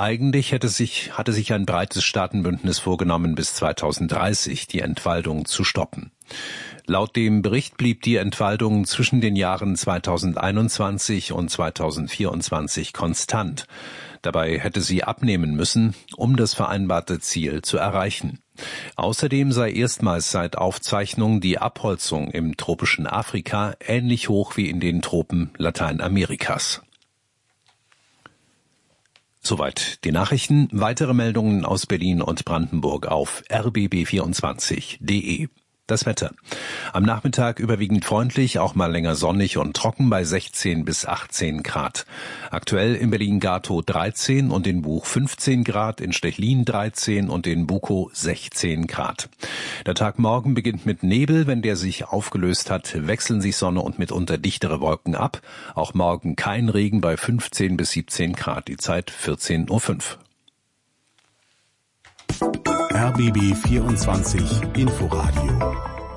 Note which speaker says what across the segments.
Speaker 1: Eigentlich hatte sich ein breites Staatenbündnis vorgenommen, bis 2030 die Entwaldung zu stoppen. Laut dem Bericht blieb die Entwaldung zwischen den Jahren 2021 und 2024 konstant. Dabei hätte sie abnehmen müssen, um das vereinbarte Ziel zu erreichen. Außerdem sei erstmals seit Aufzeichnung die Abholzung im tropischen Afrika ähnlich hoch wie in den Tropen Lateinamerikas. Soweit die Nachrichten. Weitere Meldungen aus Berlin und Brandenburg auf rbb24.de. Das Wetter. Am Nachmittag überwiegend freundlich, auch mal länger sonnig und trocken bei 16 bis 18 Grad. Aktuell in Berlin-Gatow 13 und in Buch 15 Grad, in Stechlin 13 und in Bukow 16 Grad. Der Tag morgen beginnt mit Nebel. Wenn der sich aufgelöst hat, wechseln sich Sonne und mitunter dichtere Wolken ab. Auch morgen kein Regen bei 15 bis 17 Grad. Die Zeit 14:05 Uhr.
Speaker 2: RBB 24 Inforadio.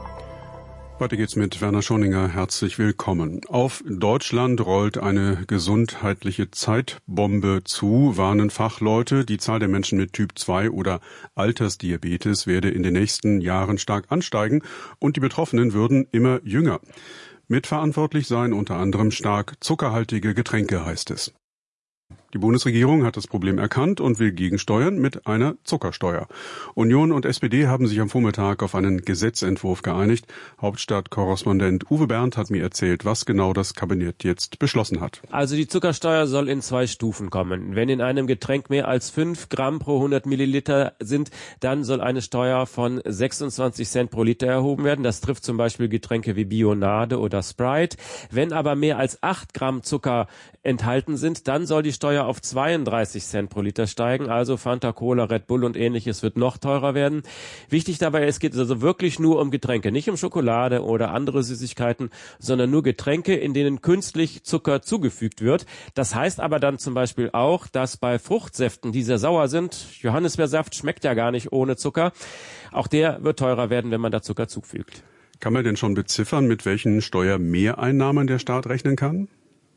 Speaker 3: Weiter geht's mit Werner Schoninger. Herzlich willkommen. Auf Deutschland rollt eine gesundheitliche Zeitbombe zu, warnen Fachleute. Die Zahl der Menschen mit Typ 2 oder Altersdiabetes werde in den nächsten Jahren stark ansteigen und die Betroffenen würden immer jünger. Mitverantwortlich seien unter anderem stark zuckerhaltige Getränke, heißt es. Die Bundesregierung hat das Problem erkannt und will gegensteuern mit einer Zuckersteuer. Union und SPD haben sich am Vormittag auf einen Gesetzentwurf geeinigt. Hauptstadtkorrespondent Uwe Berndt hat mir erzählt, was genau das Kabinett jetzt beschlossen hat.
Speaker 4: Also die Zuckersteuer soll in 2 Stufen kommen. Wenn in einem Getränk mehr als 5 Gramm pro 100 Milliliter sind, dann soll eine Steuer von 26 Cent pro Liter erhoben werden. Das trifft zum Beispiel Getränke wie Bionade oder Sprite. Wenn aber mehr als 8 Gramm Zucker enthalten sind, dann soll die Steuer auf 32 Cent pro Liter steigen. Also Fanta, Cola, Red Bull und ähnliches wird noch teurer werden. Wichtig dabei, es geht also wirklich nur um Getränke, nicht um Schokolade oder andere Süßigkeiten, sondern nur Getränke, in denen künstlich Zucker zugefügt wird. Das heißt aber dann zum Beispiel auch, dass bei Fruchtsäften, die sehr sauer sind, Johannisbeersaft schmeckt ja gar nicht ohne Zucker, auch der wird teurer werden, wenn man da Zucker zufügt.
Speaker 3: Kann man denn schon beziffern, mit welchen Steuermehreinnahmen der Staat rechnen kann?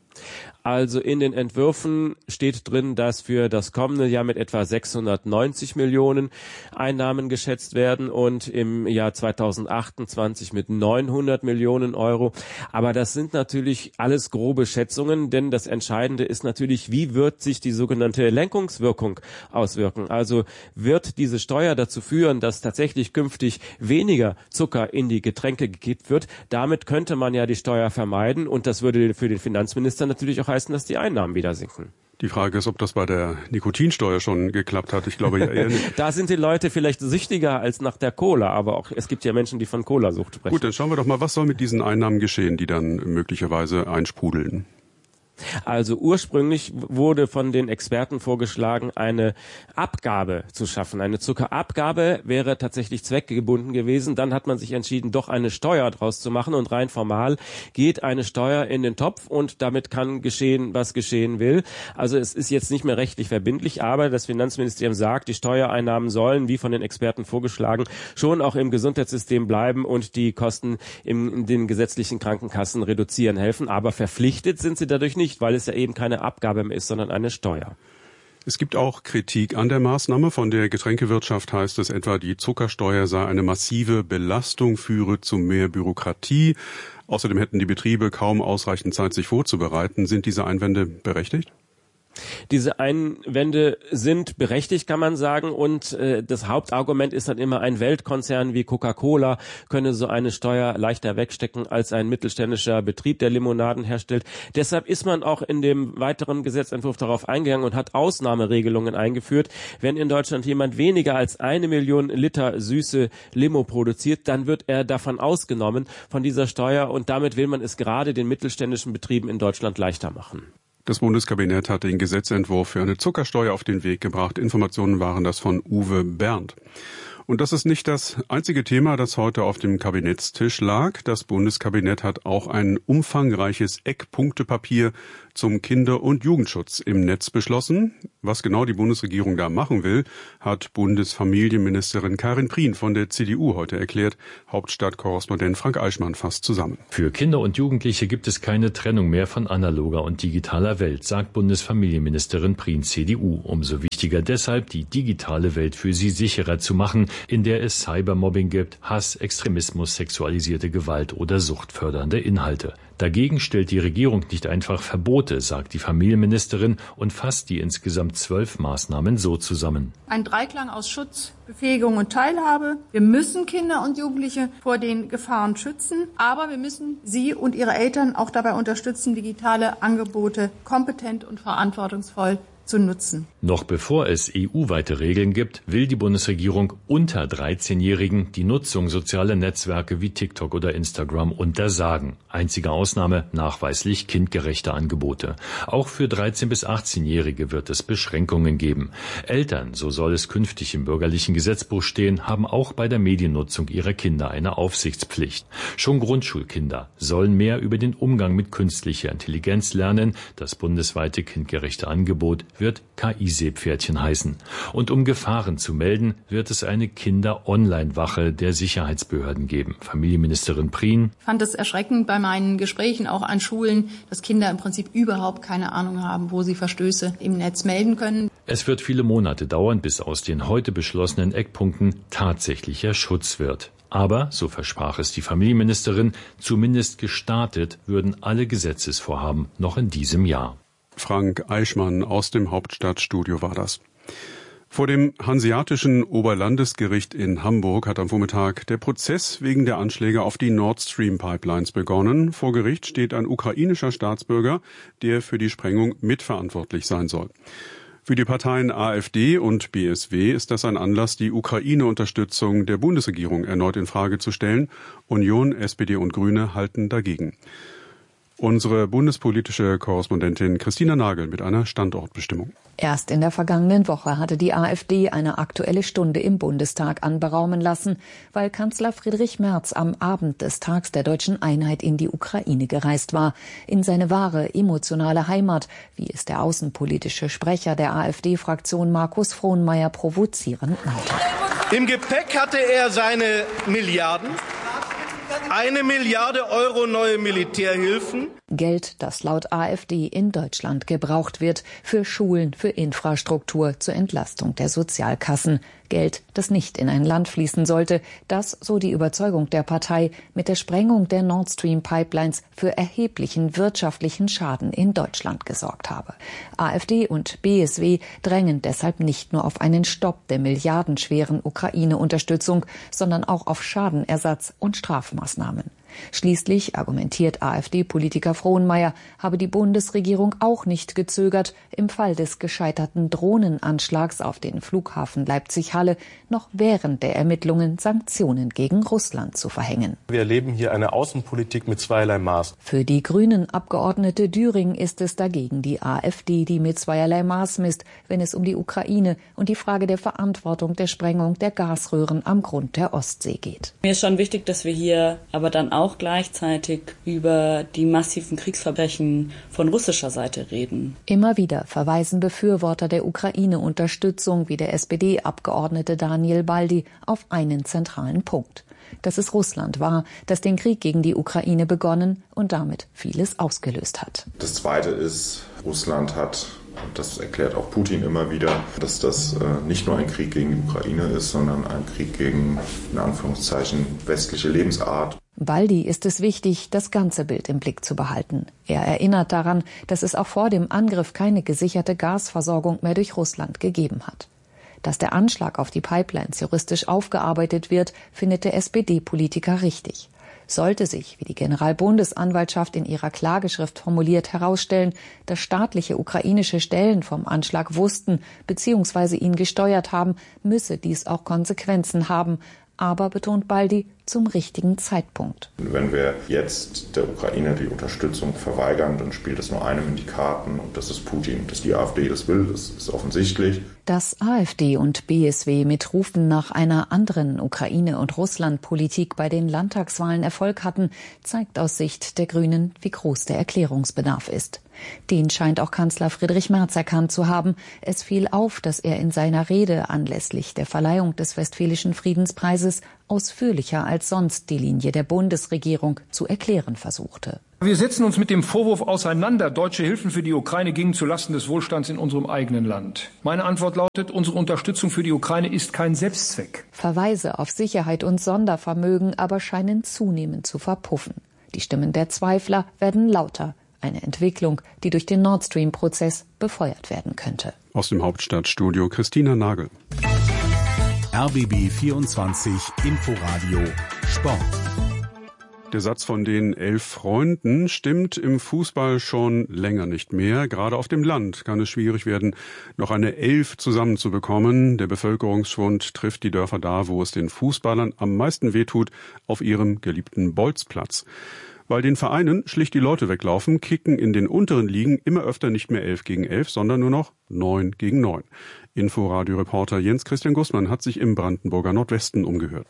Speaker 4: Also in den Entwürfen steht drin, dass für das kommende Jahr mit etwa 690 Millionen Einnahmen geschätzt werden und im Jahr 2028 mit 900 Millionen Euro. Aber das sind natürlich alles grobe Schätzungen, denn das Entscheidende ist natürlich, wie wird sich die sogenannte Lenkungswirkung auswirken? Also wird diese Steuer dazu führen, dass tatsächlich künftig weniger Zucker in die Getränke gekippt wird? Damit könnte man ja die Steuer vermeiden und das würde für den Finanzminister natürlich auch heißen, dass die Einnahmen wieder sinken.
Speaker 3: Die Frage ist, ob das bei der Nikotinsteuer schon geklappt hat. Ich glaube ja eher nicht.
Speaker 4: Da sind die Leute vielleicht süchtiger als nach der Cola, aber auch es gibt ja Menschen, die von Cola-Sucht sprechen.
Speaker 3: Gut, dann schauen wir doch mal, was soll mit diesen Einnahmen geschehen, die dann möglicherweise einsprudeln.
Speaker 4: Also ursprünglich wurde von den Experten vorgeschlagen, eine Abgabe zu schaffen. Eine Zuckerabgabe wäre tatsächlich zweckgebunden gewesen. Dann hat man sich entschieden, doch eine Steuer draus zu machen. Und rein formal geht eine Steuer in den Topf und damit kann geschehen, was geschehen will. Also es ist jetzt nicht mehr rechtlich verbindlich, aber das Finanzministerium sagt, die Steuereinnahmen sollen, wie von den Experten vorgeschlagen, schon auch im Gesundheitssystem bleiben und die Kosten in den gesetzlichen Krankenkassen reduzieren helfen. Aber verpflichtet sind sie dadurch nicht, weil es ja eben keine Abgabe mehr ist, sondern eine Steuer.
Speaker 3: Es gibt auch Kritik an der Maßnahme. Von der Getränkewirtschaft heißt es etwa, die Zuckersteuer sei eine massive Belastung, führe zu mehr Bürokratie. Außerdem hätten die Betriebe kaum ausreichend Zeit, sich vorzubereiten. Sind diese Einwände berechtigt?
Speaker 4: Diese Einwände sind berechtigt, kann man sagen, und das Hauptargument ist dann immer, ein Weltkonzern wie Coca-Cola könne so eine Steuer leichter wegstecken als ein mittelständischer Betrieb, der Limonaden herstellt. Deshalb ist man auch in dem weiteren Gesetzentwurf darauf eingegangen und hat Ausnahmeregelungen eingeführt. Wenn in Deutschland jemand weniger als 1 Million Liter süße Limo produziert, dann wird er davon ausgenommen, von dieser Steuer, und damit will man es gerade den mittelständischen Betrieben in Deutschland leichter machen.
Speaker 3: Das Bundeskabinett hat den Gesetzentwurf für eine Zuckersteuer auf den Weg gebracht. Informationen waren das von Uwe Berndt. Und das ist nicht das einzige Thema, das heute auf dem Kabinettstisch lag. Das Bundeskabinett hat auch ein umfangreiches Eckpunktepapier zum Kinder- und Jugendschutz im Netz beschlossen. Was genau die Bundesregierung da machen will, hat Bundesfamilienministerin Karin Prien von der CDU heute erklärt. Hauptstadtkorrespondent Frank Eichmann fasst zusammen.
Speaker 5: Für Kinder und Jugendliche gibt es keine Trennung mehr von analoger und digitaler Welt, sagt Bundesfamilienministerin Prien, CDU. Umso wichtiger wichtiger deshalb, die digitale Welt für sie sicherer zu machen, in der es Cybermobbing gibt, Hass, Extremismus, sexualisierte Gewalt oder suchtfördernde Inhalte. Dagegen stellt die Regierung nicht einfach Verbote, sagt die Familienministerin und fasst die insgesamt 12 Maßnahmen so zusammen.
Speaker 6: Ein Dreiklang aus Schutz, Befähigung und Teilhabe. Wir müssen Kinder und Jugendliche vor den Gefahren schützen, aber wir müssen sie und ihre Eltern auch dabei unterstützen, digitale Angebote kompetent und verantwortungsvoll zu nutzen.
Speaker 5: Noch bevor es EU-weite Regeln gibt, will die Bundesregierung unter 13-Jährigen die Nutzung sozialer Netzwerke wie TikTok oder Instagram untersagen. Einzige Ausnahme, nachweislich kindgerechte Angebote. Auch für 13- bis 18-Jährige wird es Beschränkungen geben. Eltern, so soll es künftig im bürgerlichen Gesetzbuch stehen, haben auch bei der Mediennutzung ihrer Kinder eine Aufsichtspflicht. Schon Grundschulkinder sollen mehr über den Umgang mit künstlicher Intelligenz lernen. Das bundesweite kindgerechte Angebot wird KI-Seepferdchen heißen. Und um Gefahren zu melden, wird es eine Kinder-Online-Wache der Sicherheitsbehörden geben. Familienministerin Prien.
Speaker 6: Ich fand es erschreckend bei meinen Gesprächen auch an Schulen, dass Kinder im Prinzip überhaupt keine Ahnung haben, wo sie Verstöße im Netz melden können.
Speaker 5: Es wird viele Monate dauern, bis aus den heute beschlossenen Eckpunkten tatsächlicher Schutz wird. Aber, so versprach es die Familienministerin, zumindest gestartet würden alle Gesetzesvorhaben noch in diesem Jahr.
Speaker 3: Frank Eichmann aus dem Hauptstadtstudio war das. Vor dem Hanseatischen Oberlandesgericht in Hamburg hat am Vormittag der Prozess wegen der Anschläge auf die Nord Stream Pipelines begonnen. Vor Gericht steht ein ukrainischer Staatsbürger, der für die Sprengung mitverantwortlich sein soll. Für die Parteien AfD und BSW ist das ein Anlass, die Ukraine-Unterstützung der Bundesregierung erneut in Frage zu stellen. Union, SPD und Grüne halten dagegen. Unsere bundespolitische Korrespondentin Christina Nagel mit einer Standortbestimmung.
Speaker 7: Erst in der vergangenen Woche hatte die AfD eine Aktuelle Stunde im Bundestag anberaumen lassen, weil Kanzler Friedrich Merz am Abend des Tags der deutschen Einheit in die Ukraine gereist war, in seine wahre emotionale Heimat, wie es der außenpolitische Sprecher der AfD-Fraktion Markus Frohnmaier provozierend nannte.
Speaker 8: Im Gepäck hatte er seine Milliarden. 1 Milliarde Euro neue Militärhilfen.
Speaker 7: Geld, das laut AfD in Deutschland gebraucht wird für Schulen, für Infrastruktur, zur Entlastung der Sozialkassen. Geld, das nicht in ein Land fließen sollte, das, so die Überzeugung der Partei, mit der Sprengung der Nord Stream Pipelines für erheblichen wirtschaftlichen Schaden in Deutschland gesorgt habe. AfD und BSW drängen deshalb nicht nur auf einen Stopp der milliardenschweren Ukraine-Unterstützung, sondern auch auf Schadenersatz und Strafmaßnahmen. Schließlich, argumentiert AfD-Politiker Frohnmaier, habe die Bundesregierung auch nicht gezögert, im Fall des gescheiterten Drohnenanschlags auf den Flughafen Leipzig-Halle noch während der Ermittlungen Sanktionen gegen Russland zu verhängen.
Speaker 8: Wir erleben hier eine Außenpolitik mit zweierlei Maß.
Speaker 7: Für die Grünen-Abgeordnete Düring ist es dagegen die AfD, die mit zweierlei Maß misst, wenn es um die Ukraine und die Frage der Verantwortung der Sprengung der Gasröhren am Grund der Ostsee geht.
Speaker 9: Mir ist schon wichtig, dass wir hier aber dann auch gleichzeitig über die massiven Kriegsverbrechen von russischer Seite reden.
Speaker 7: Immer wieder verweisen Befürworter der Ukraine-Unterstützung wie der SPD-Abgeordnete Daniel Baldi auf einen zentralen Punkt. Dass es Russland war, das den Krieg gegen die Ukraine begonnen und damit vieles ausgelöst hat.
Speaker 10: Das Zweite ist, Russland hat, das erklärt auch Putin immer wieder, dass das nicht nur ein Krieg gegen die Ukraine ist, sondern ein Krieg gegen, in Anführungszeichen, westliche Lebensart.
Speaker 7: Baldi ist es wichtig, das ganze Bild im Blick zu behalten. Er erinnert daran, dass es auch vor dem Angriff keine gesicherte Gasversorgung mehr durch Russland gegeben hat. Dass der Anschlag auf die Pipelines juristisch aufgearbeitet wird, findet der SPD-Politiker richtig. Sollte sich, wie die Generalbundesanwaltschaft in ihrer Klageschrift formuliert, herausstellen, dass staatliche ukrainische Stellen vom Anschlag wussten bzw. ihn gesteuert haben, müsse dies auch Konsequenzen haben. Aber, betont Baldi, zum richtigen Zeitpunkt.
Speaker 10: Wenn wir jetzt der Ukraine die Unterstützung verweigern, dann spielt es nur einem in die Karten und das ist Putin. Dass die AfD das will, das ist offensichtlich.
Speaker 7: Dass AfD und BSW mit Rufen nach einer anderen Ukraine- und Russland-Politik bei den Landtagswahlen Erfolg hatten, zeigt aus Sicht der Grünen, wie groß der Erklärungsbedarf ist. Den scheint auch Kanzler Friedrich Merz erkannt zu haben. Es fiel auf, dass er in seiner Rede anlässlich der Verleihung des Westfälischen Friedenspreises ausführlicher als sonst die Linie der Bundesregierung zu erklären versuchte.
Speaker 11: Wir setzen uns mit dem Vorwurf auseinander, deutsche Hilfen für die Ukraine gingen zulasten des Wohlstands in unserem eigenen Land. Meine Antwort lautet, unsere Unterstützung für die Ukraine ist kein Selbstzweck.
Speaker 7: Verweise auf Sicherheit und Sondervermögen aber scheinen zunehmend zu verpuffen. Die Stimmen der Zweifler werden lauter. Eine Entwicklung, die durch den Nord Stream-Prozess befeuert werden könnte.
Speaker 3: Aus dem Hauptstadtstudio Christina Nagel.
Speaker 2: RBB 24 Inforadio Sport.
Speaker 3: Der Satz von den 11 Freunden stimmt im Fußball schon länger nicht mehr. Gerade auf dem Land kann es schwierig werden, noch eine 11 zusammenzubekommen. Der Bevölkerungsschwund trifft die Dörfer da, wo es den Fußballern am meisten wehtut, auf ihrem geliebten Bolzplatz. Weil den Vereinen schlicht die Leute weglaufen, kicken in den unteren Ligen immer öfter nicht mehr 11 gegen 11, sondern nur noch 9 gegen 9. Inforadio-Reporter Jens Christian Gussmann hat sich im Brandenburger Nordwesten umgehört.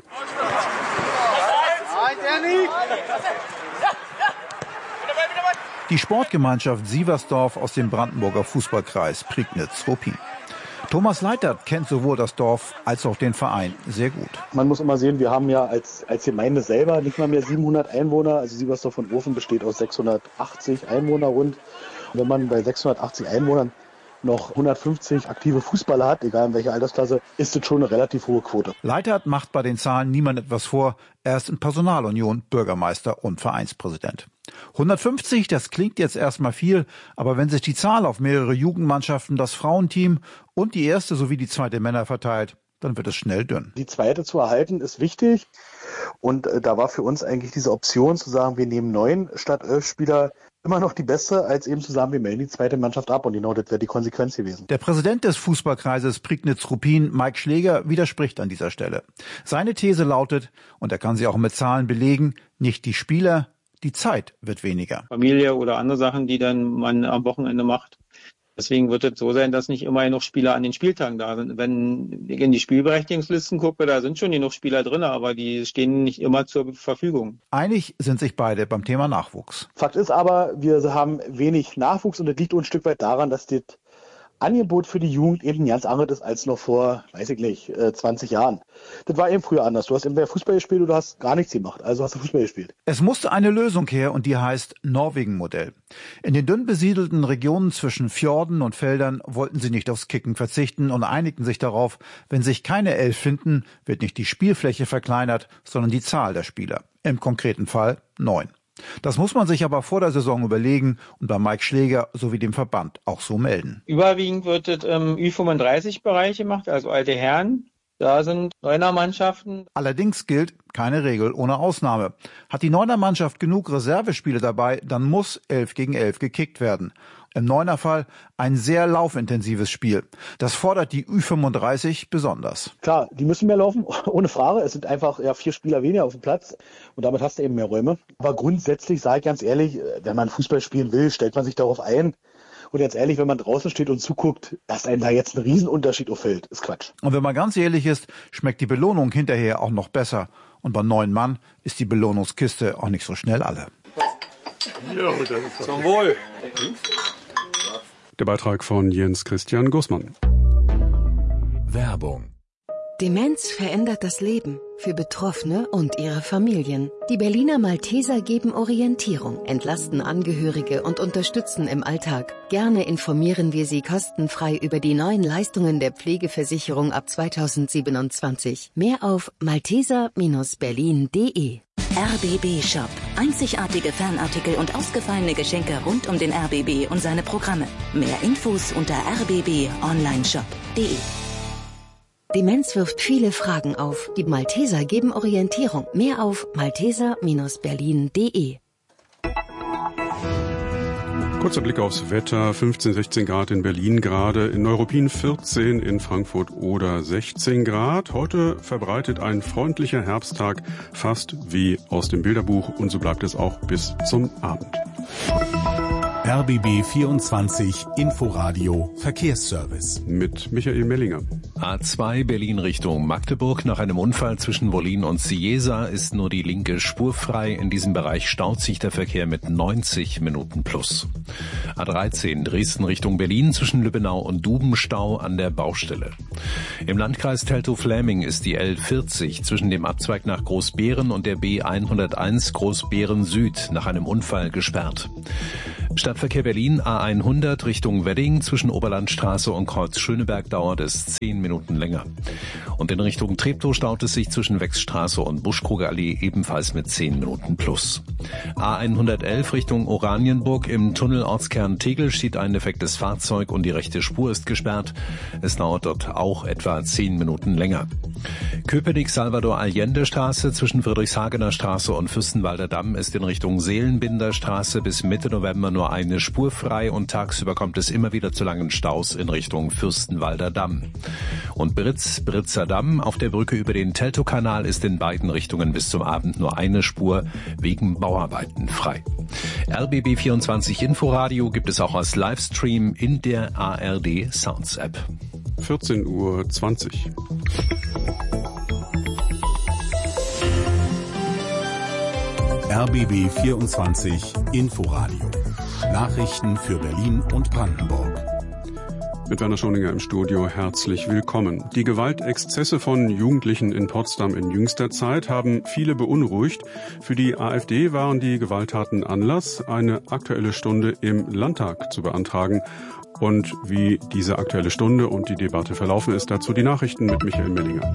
Speaker 12: Die Sportgemeinschaft Sieversdorf aus dem Brandenburger Fußballkreis Prignitz-Ruppin. Thomas Leitert kennt sowohl das Dorf als auch den Verein sehr gut.
Speaker 13: Man muss immer sehen, wir haben ja als Gemeinde selber nicht mal mehr 700 Einwohner. Also Sieversdorf von Ofen besteht aus 680 Einwohner rund. Und wenn man bei 680 Einwohnern noch 150 aktive Fußballer hat, egal in welcher Altersklasse, ist das schon eine relativ hohe Quote.
Speaker 12: Leitert macht bei den Zahlen niemand etwas vor. Er ist in Personalunion Bürgermeister und Vereinspräsident. 150, das klingt jetzt erstmal viel, aber wenn sich die Zahl auf mehrere Jugendmannschaften, das Frauenteam und die erste sowie die zweite Männer verteilt, dann wird es schnell dünn.
Speaker 13: Die zweite zu erhalten ist wichtig und da war für uns eigentlich diese Option zu sagen, wir nehmen 9 statt 11 Spieler immer noch die beste, als eben zu sagen, wir melden die zweite Mannschaft ab und genau das wäre die Konsequenz gewesen.
Speaker 12: Der Präsident des Fußballkreises Prignitz-Ruppin, Mike Schläger, widerspricht an dieser Stelle. Seine These lautet, und er kann sie auch mit Zahlen belegen, nicht die Spieler, die Zeit wird weniger.
Speaker 14: Familie oder andere Sachen, die dann man am Wochenende macht. Deswegen wird es so sein, dass nicht immer genug Spieler an den Spieltagen da sind. Wenn ich in die Spielberechtigungslisten gucke, da sind schon genug Spieler drin, aber die stehen nicht immer zur Verfügung.
Speaker 12: Einig sind sich beide beim Thema Nachwuchs.
Speaker 13: Fakt ist aber, wir haben wenig Nachwuchs und das liegt ein Stück weit daran, dass das Angebot für die Jugend eben ganz anderes ist als noch vor, 20 Jahren. Das war eben früher anders. Du hast entweder Fußball gespielt oder du hast gar nichts gemacht. Also hast du Fußball gespielt.
Speaker 12: Es musste eine Lösung her und die heißt Norwegen-Modell. In den dünn besiedelten Regionen zwischen Fjorden und Feldern wollten sie nicht aufs Kicken verzichten und einigten sich darauf, wenn sich keine 11 finden, wird nicht die Spielfläche verkleinert, sondern die Zahl der Spieler. Im konkreten Fall 9. Das muss man sich aber vor der Saison überlegen und bei Mike Schläger sowie dem Verband auch so melden.
Speaker 14: Überwiegend wird es im Ü35-Bereich gemacht, also alte Herren. Da sind 9er-Mannschaften.
Speaker 12: Allerdings gilt keine Regel ohne Ausnahme. Hat die 9er-Mannschaft genug Reservespiele dabei, dann muss 11 gegen 11 gekickt werden. Im 9er-Fall ein sehr laufintensives Spiel. Das fordert die Ü35 besonders.
Speaker 13: Klar, die müssen mehr laufen, ohne Frage. Es sind einfach 4 Spieler weniger auf dem Platz und damit hast du eben mehr Räume. Aber grundsätzlich, sage ich ganz ehrlich, wenn man Fußball spielen will, stellt man sich darauf ein. Und jetzt ehrlich, wenn man draußen steht und zuguckt, dass einem da jetzt ein Riesenunterschied auffällt, ist Quatsch.
Speaker 12: Und wenn man ganz ehrlich ist, schmeckt die Belohnung hinterher auch noch besser. Und bei 9 Mann ist die Belohnungskiste auch nicht so schnell alle.
Speaker 14: Zum Wohl.
Speaker 3: Der Beitrag von Jens Christian Gussmann.
Speaker 2: Werbung.
Speaker 15: Demenz verändert das Leben für Betroffene und ihre Familien. Die Berliner Malteser geben Orientierung, entlasten Angehörige und unterstützen im Alltag. Gerne informieren wir Sie kostenfrei über die neuen Leistungen der Pflegeversicherung ab 2027. Mehr auf malteser-berlin.de.
Speaker 16: RBB Shop. Einzigartige Fanartikel und ausgefallene Geschenke rund um den RBB und seine Programme. Mehr Infos unter rbbonlineshop.de.
Speaker 15: Demenz wirft viele Fragen auf. Die Malteser geben Orientierung. Mehr auf malteser-berlin.de.
Speaker 3: Kurzer Blick aufs Wetter. 15, 16 Grad in Berlin gerade, in Neuruppin 14, in Frankfurt oder 16 Grad. Heute verbreitet ein freundlicher Herbsttag, fast wie aus dem Bilderbuch, und so bleibt es auch bis zum Abend.
Speaker 2: RBB 24 Inforadio Verkehrsservice
Speaker 3: mit Michael Mellinger.
Speaker 1: A2 Berlin Richtung Magdeburg. Nach einem Unfall zwischen Wollin und Cieza ist nur die linke Spur frei. In diesem Bereich staut sich der Verkehr mit 90 Minuten plus. A13 Dresden Richtung Berlin zwischen Lübbenau und Duben Stau an der Baustelle. Im Landkreis Teltow-Fläming ist die L40 zwischen dem Abzweig nach Großbeeren und der B101 Großbeeren Süd nach einem Unfall gesperrt. Stadtverkehr Berlin A100 Richtung Wedding zwischen Oberlandstraße und Kreuz Schöneberg dauert es 10 Minuten länger. Und in Richtung Treptow staut es sich zwischen Wechsstraße und Buschkrugerallee ebenfalls mit 10 Minuten plus. A111 Richtung Oranienburg im Tunnel Ortskern Tegel steht ein defektes Fahrzeug und die rechte Spur ist gesperrt. Es dauert dort auch etwa 10 Minuten länger. Köpenick-Salvador-Allende-Straße zwischen Friedrichshagener Straße und Fürstenwalder Damm ist in Richtung Seelenbinder Straße bis Mitte November nur eine Spur frei und tagsüber kommt es immer wieder zu langen Staus in Richtung Fürstenwalder Damm. Und Britzer Damm auf der Brücke über den Teltow-Kanal ist in beiden Richtungen bis zum Abend nur eine Spur wegen Bauarbeiten frei. RBB 24 Inforadio gibt es auch als Livestream in der ARD Sounds App.
Speaker 3: 14:20 Uhr.
Speaker 2: RBB 24 Inforadio. Nachrichten für Berlin und Brandenburg.
Speaker 3: Mit Werner Schoninger im Studio, herzlich willkommen. Die Gewaltexzesse von Jugendlichen in Potsdam in jüngster Zeit haben viele beunruhigt. Für die AfD waren die Gewalttaten Anlass, eine Aktuelle Stunde im Landtag zu beantragen. Und wie diese Aktuelle Stunde und die Debatte verlaufen ist, dazu die Nachrichten mit Michael Mellinger.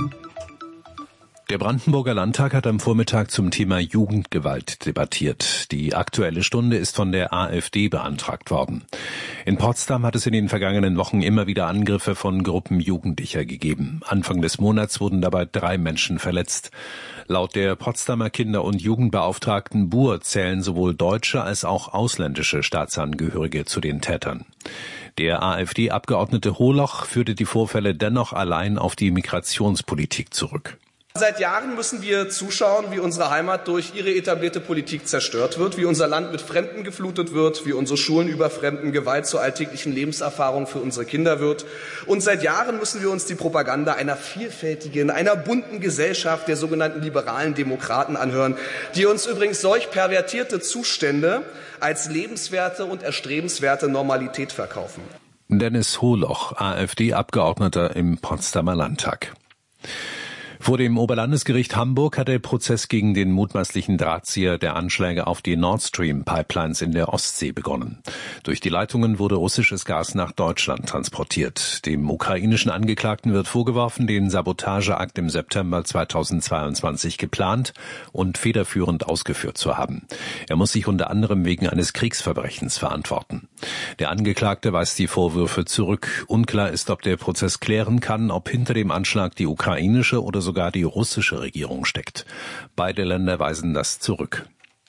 Speaker 1: Der Brandenburger Landtag hat am Vormittag zum Thema Jugendgewalt debattiert. Die Aktuelle Stunde ist von der AfD beantragt worden. In Potsdam hat es in den vergangenen Wochen immer wieder Angriffe von Gruppen Jugendlicher gegeben. Anfang des Monats wurden dabei 3 Menschen verletzt. Laut der Potsdamer Kinder- und Jugendbeauftragten Buhr zählen sowohl deutsche als auch ausländische Staatsangehörige zu den Tätern. Der AfD-Abgeordnete Holoch führte die Vorfälle dennoch allein auf die Migrationspolitik zurück.
Speaker 17: Seit Jahren müssen wir zuschauen, wie unsere Heimat durch ihre etablierte Politik zerstört wird, wie unser Land mit Fremden geflutet wird, wie unsere Schulen überfremden, Gewalt zur alltäglichen Lebenserfahrung für unsere Kinder wird. Und seit Jahren müssen wir uns die Propaganda einer vielfältigen, einer bunten Gesellschaft der sogenannten liberalen Demokraten anhören, die uns übrigens solch pervertierte Zustände als lebenswerte und erstrebenswerte Normalität verkaufen.
Speaker 1: Dennis Holoch, AfD-Abgeordneter im Potsdamer Landtag. Vor dem Oberlandesgericht Hamburg hat der Prozess gegen den mutmaßlichen Drahtzieher der Anschläge auf die Nord Stream Pipelines in der Ostsee begonnen. Durch die Leitungen wurde russisches Gas nach Deutschland transportiert. Dem ukrainischen Angeklagten wird vorgeworfen, den Sabotageakt im September 2022 geplant und federführend ausgeführt zu haben. Er muss sich unter anderem wegen eines Kriegsverbrechens verantworten. Der Angeklagte weist die Vorwürfe zurück. Unklar ist, ob der Prozess klären kann, ob hinter dem Anschlag die ukrainische oder sogar die russische Regierung steckt. Beide Länder weisen das zurück.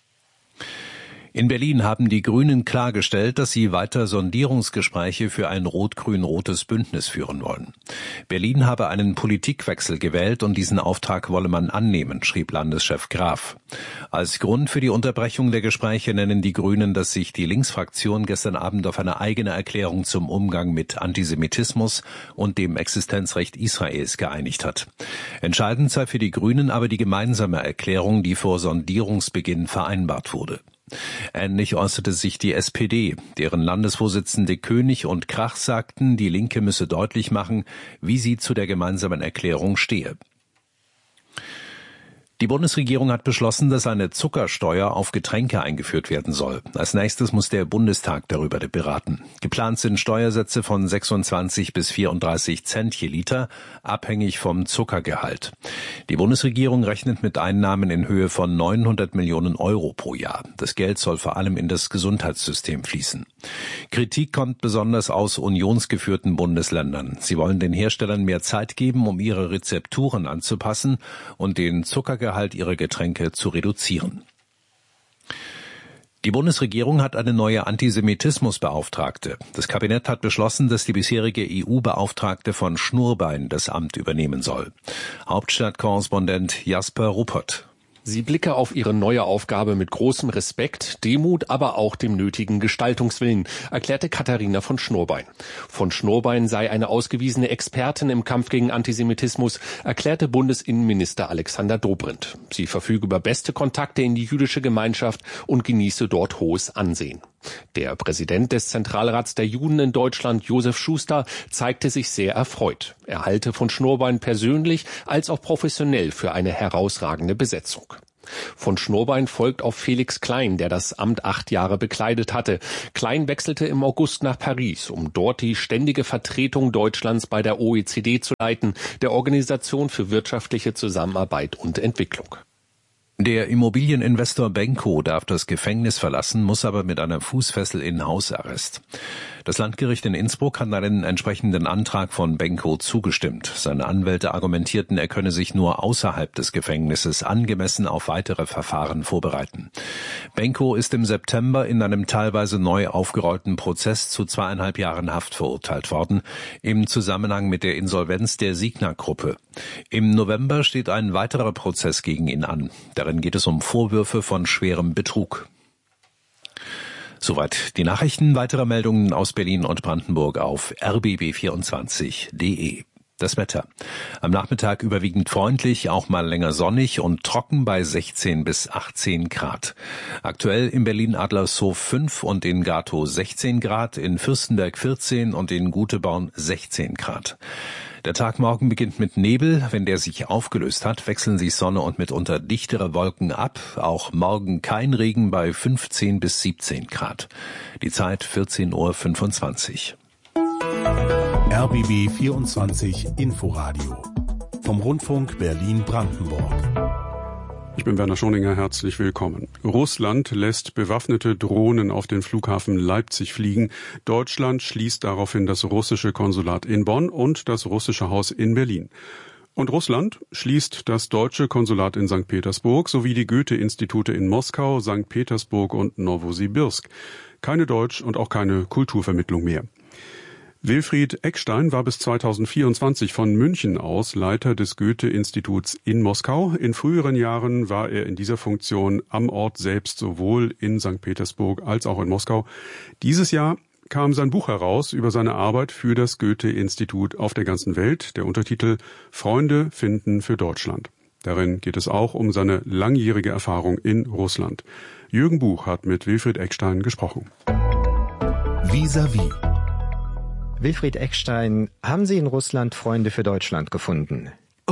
Speaker 1: In Berlin haben die Grünen klargestellt, dass sie weiter Sondierungsgespräche für ein rot-grün-rotes Bündnis führen wollen. Berlin habe einen Politikwechsel gewählt und diesen Auftrag wolle man annehmen, schrieb Landeschef Graf. Als Grund für die Unterbrechung der Gespräche nennen die Grünen, dass sich die Linksfraktion gestern Abend auf eine eigene Erklärung zum Umgang mit Antisemitismus und dem Existenzrecht Israels geeinigt hat. Entscheidend sei für die Grünen aber die gemeinsame Erklärung, die vor Sondierungsbeginn vereinbart wurde. Ähnlich äußerte sich die SPD, deren Landesvorsitzende König und Krach sagten, die Linke müsse deutlich machen, wie sie zu der gemeinsamen Erklärung stehe. Die Bundesregierung hat beschlossen, dass eine Zuckersteuer auf Getränke eingeführt werden soll. Als nächstes muss der Bundestag darüber beraten. Geplant sind Steuersätze von 26 bis 34 Cent je Liter, abhängig vom Zuckergehalt. Die Bundesregierung rechnet mit Einnahmen in Höhe von 900 Millionen Euro pro Jahr. Das Geld soll vor allem in das Gesundheitssystem fließen. Kritik kommt besonders aus unionsgeführten Bundesländern. Sie wollen den Herstellern mehr Zeit geben, um ihre Rezepturen anzupassen und den Zuckergehalt ihrer Getränke zu reduzieren. Die Bundesregierung hat eine neue Antisemitismusbeauftragte. Das Kabinett hat beschlossen, dass die bisherige EU-Beauftragte von Schnurbein das Amt übernehmen soll. Hauptstadtkorrespondent Jasper Ruppert.
Speaker 18: Sie blicke auf ihre neue Aufgabe mit großem Respekt, Demut, aber auch dem nötigen Gestaltungswillen, erklärte Katharina von Schnurbein. Von Schnurbein sei eine ausgewiesene Expertin im Kampf gegen Antisemitismus, erklärte Bundesinnenminister Alexander Dobrindt. Sie verfüge über beste Kontakte in die jüdische Gemeinschaft und genieße dort hohes Ansehen. Der Präsident des Zentralrats der Juden in Deutschland, Josef Schuster, zeigte sich sehr erfreut. Er halte von Schnurbein persönlich als auch professionell für eine herausragende Besetzung. Von Schnurbein folgt auf Felix Klein, der das Amt 8 Jahre bekleidet hatte. Klein wechselte im August nach Paris, um dort die ständige Vertretung Deutschlands bei der OECD zu leiten, der Organisation für wirtschaftliche Zusammenarbeit und Entwicklung.
Speaker 1: Der Immobilieninvestor Benko darf das Gefängnis verlassen, muss aber mit einer Fußfessel in Hausarrest. Das Landgericht in Innsbruck hat einen entsprechenden Antrag von Benko zugestimmt. Seine Anwälte argumentierten, er könne sich nur außerhalb des Gefängnisses angemessen auf weitere Verfahren vorbereiten. Benko ist im September in einem teilweise neu aufgerollten Prozess zu 2,5 Jahren Haft verurteilt worden, im Zusammenhang mit der Insolvenz der Signa-Gruppe. Im November steht ein weiterer Prozess gegen ihn an. Darin geht es um Vorwürfe von schwerem Betrug. Soweit die Nachrichten. Weitere Meldungen aus Berlin und Brandenburg auf rbb24.de. Das Wetter. Am Nachmittag überwiegend freundlich, auch mal länger sonnig und trocken bei 16 bis 18 Grad. Aktuell in Berlin-Adlershof 5 und in Gatow 16 Grad, in Fürstenberg 14 und in Guteborn 16 Grad. Der Tag morgen beginnt mit Nebel. Wenn der sich aufgelöst hat, wechseln sich Sonne und mitunter dichtere Wolken ab. Auch morgen kein Regen bei 15 bis 17 Grad. Die Zeit 14:25 Uhr.
Speaker 2: RBB 24 Inforadio vom Rundfunk Berlin-Brandenburg.
Speaker 3: Ich bin Werner Schoninger, herzlich willkommen. Russland lässt bewaffnete Drohnen auf den Flughafen Leipzig fliegen. Deutschland schließt daraufhin das russische Konsulat in Bonn und das russische Haus in Berlin. Und Russland schließt das deutsche Konsulat in St. Petersburg sowie die Goethe-Institute in Moskau, St. Petersburg und Nowosibirsk. Keine Deutsch- und auch keine Kulturvermittlung mehr. Wilfried Eckstein war bis 2024 von München aus Leiter des Goethe-Instituts in Moskau. In früheren Jahren war er in dieser Funktion am Ort selbst sowohl in St. Petersburg als auch in Moskau. Dieses Jahr kam sein Buch heraus über seine Arbeit für das Goethe-Institut auf der ganzen Welt. Der Untertitel Freunde finden für Deutschland. Darin geht es auch um seine langjährige Erfahrung in Russland. Jürgen Buch hat mit Wilfried Eckstein gesprochen.
Speaker 2: Vis-à-vis.
Speaker 19: Wilfried Eckstein, haben Sie in Russland Freunde für Deutschland gefunden?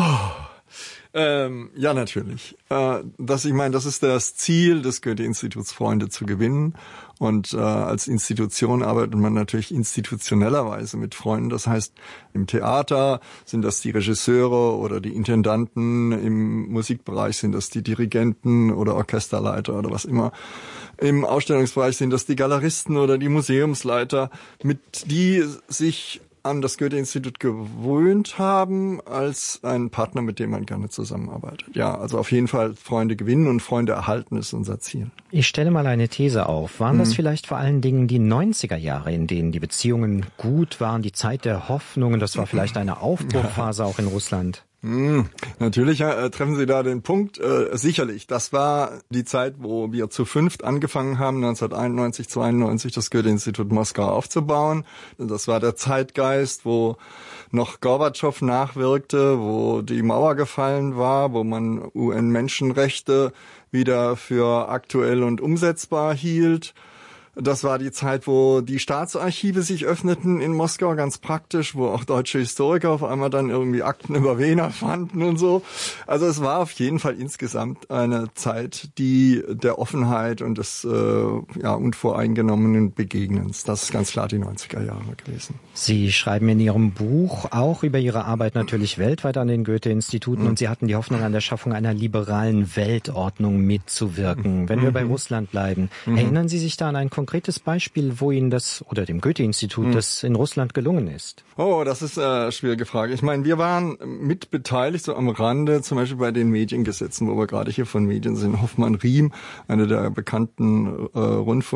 Speaker 20: Ja, natürlich. Das ist das Ziel des Goethe-Instituts, Freunde zu gewinnen. Und als Institution arbeitet man natürlich institutionellerweise mit Freunden. Das heißt, im Theater sind das die Regisseure oder die Intendanten, im Musikbereich sind das die Dirigenten oder Orchesterleiter oder was immer. Im Ausstellungsbereich sind das die Galeristen oder die Museumsleiter, mit die sich an das Goethe-Institut gewöhnt haben als ein Partner, mit dem man gerne zusammenarbeitet. Ja, also auf jeden Fall Freunde gewinnen und Freunde erhalten ist unser Ziel.
Speaker 19: Ich stelle mal eine These auf. Waren das vielleicht vor allen Dingen die 90er Jahre, in denen die Beziehungen gut waren, die Zeit der Hoffnung, und das war vielleicht eine Aufbruchphase auch in Russland?
Speaker 20: Natürlich treffen Sie da den Punkt. Sicherlich, das war die Zeit, wo wir zu 5 angefangen haben, 1991, 92 das Goethe-Institut Moskau aufzubauen. Das war der Zeitgeist, wo noch Gorbatschow nachwirkte, wo die Mauer gefallen war, wo man UN-Menschenrechte wieder für aktuell und umsetzbar hielt. Das war die Zeit, wo die Staatsarchive sich öffneten in Moskau, ganz praktisch, wo auch deutsche Historiker auf einmal dann irgendwie Akten über Wehner fanden und so. Also es war auf jeden Fall insgesamt eine Zeit, die der Offenheit und des unvoreingenommenen Begegnens. Das ist ganz klar die 90er Jahre gewesen.
Speaker 19: Sie schreiben in Ihrem Buch auch über Ihre Arbeit natürlich weltweit an den Goethe-Instituten und Sie hatten die Hoffnung, an der Schaffung einer liberalen Weltordnung mitzuwirken. Wenn wir bei Russland bleiben, erinnern Sie sich da an ein konkretes Beispiel, wo Ihnen das oder dem Goethe-Institut das in Russland gelungen ist?
Speaker 20: Oh, das ist eine schwierige Frage. Ich meine, wir waren mit beteiligt, so am Rande, zum Beispiel bei den Mediengesetzen, wo wir gerade hier von Medien sind. Hoffmann Riem, einer der bekannten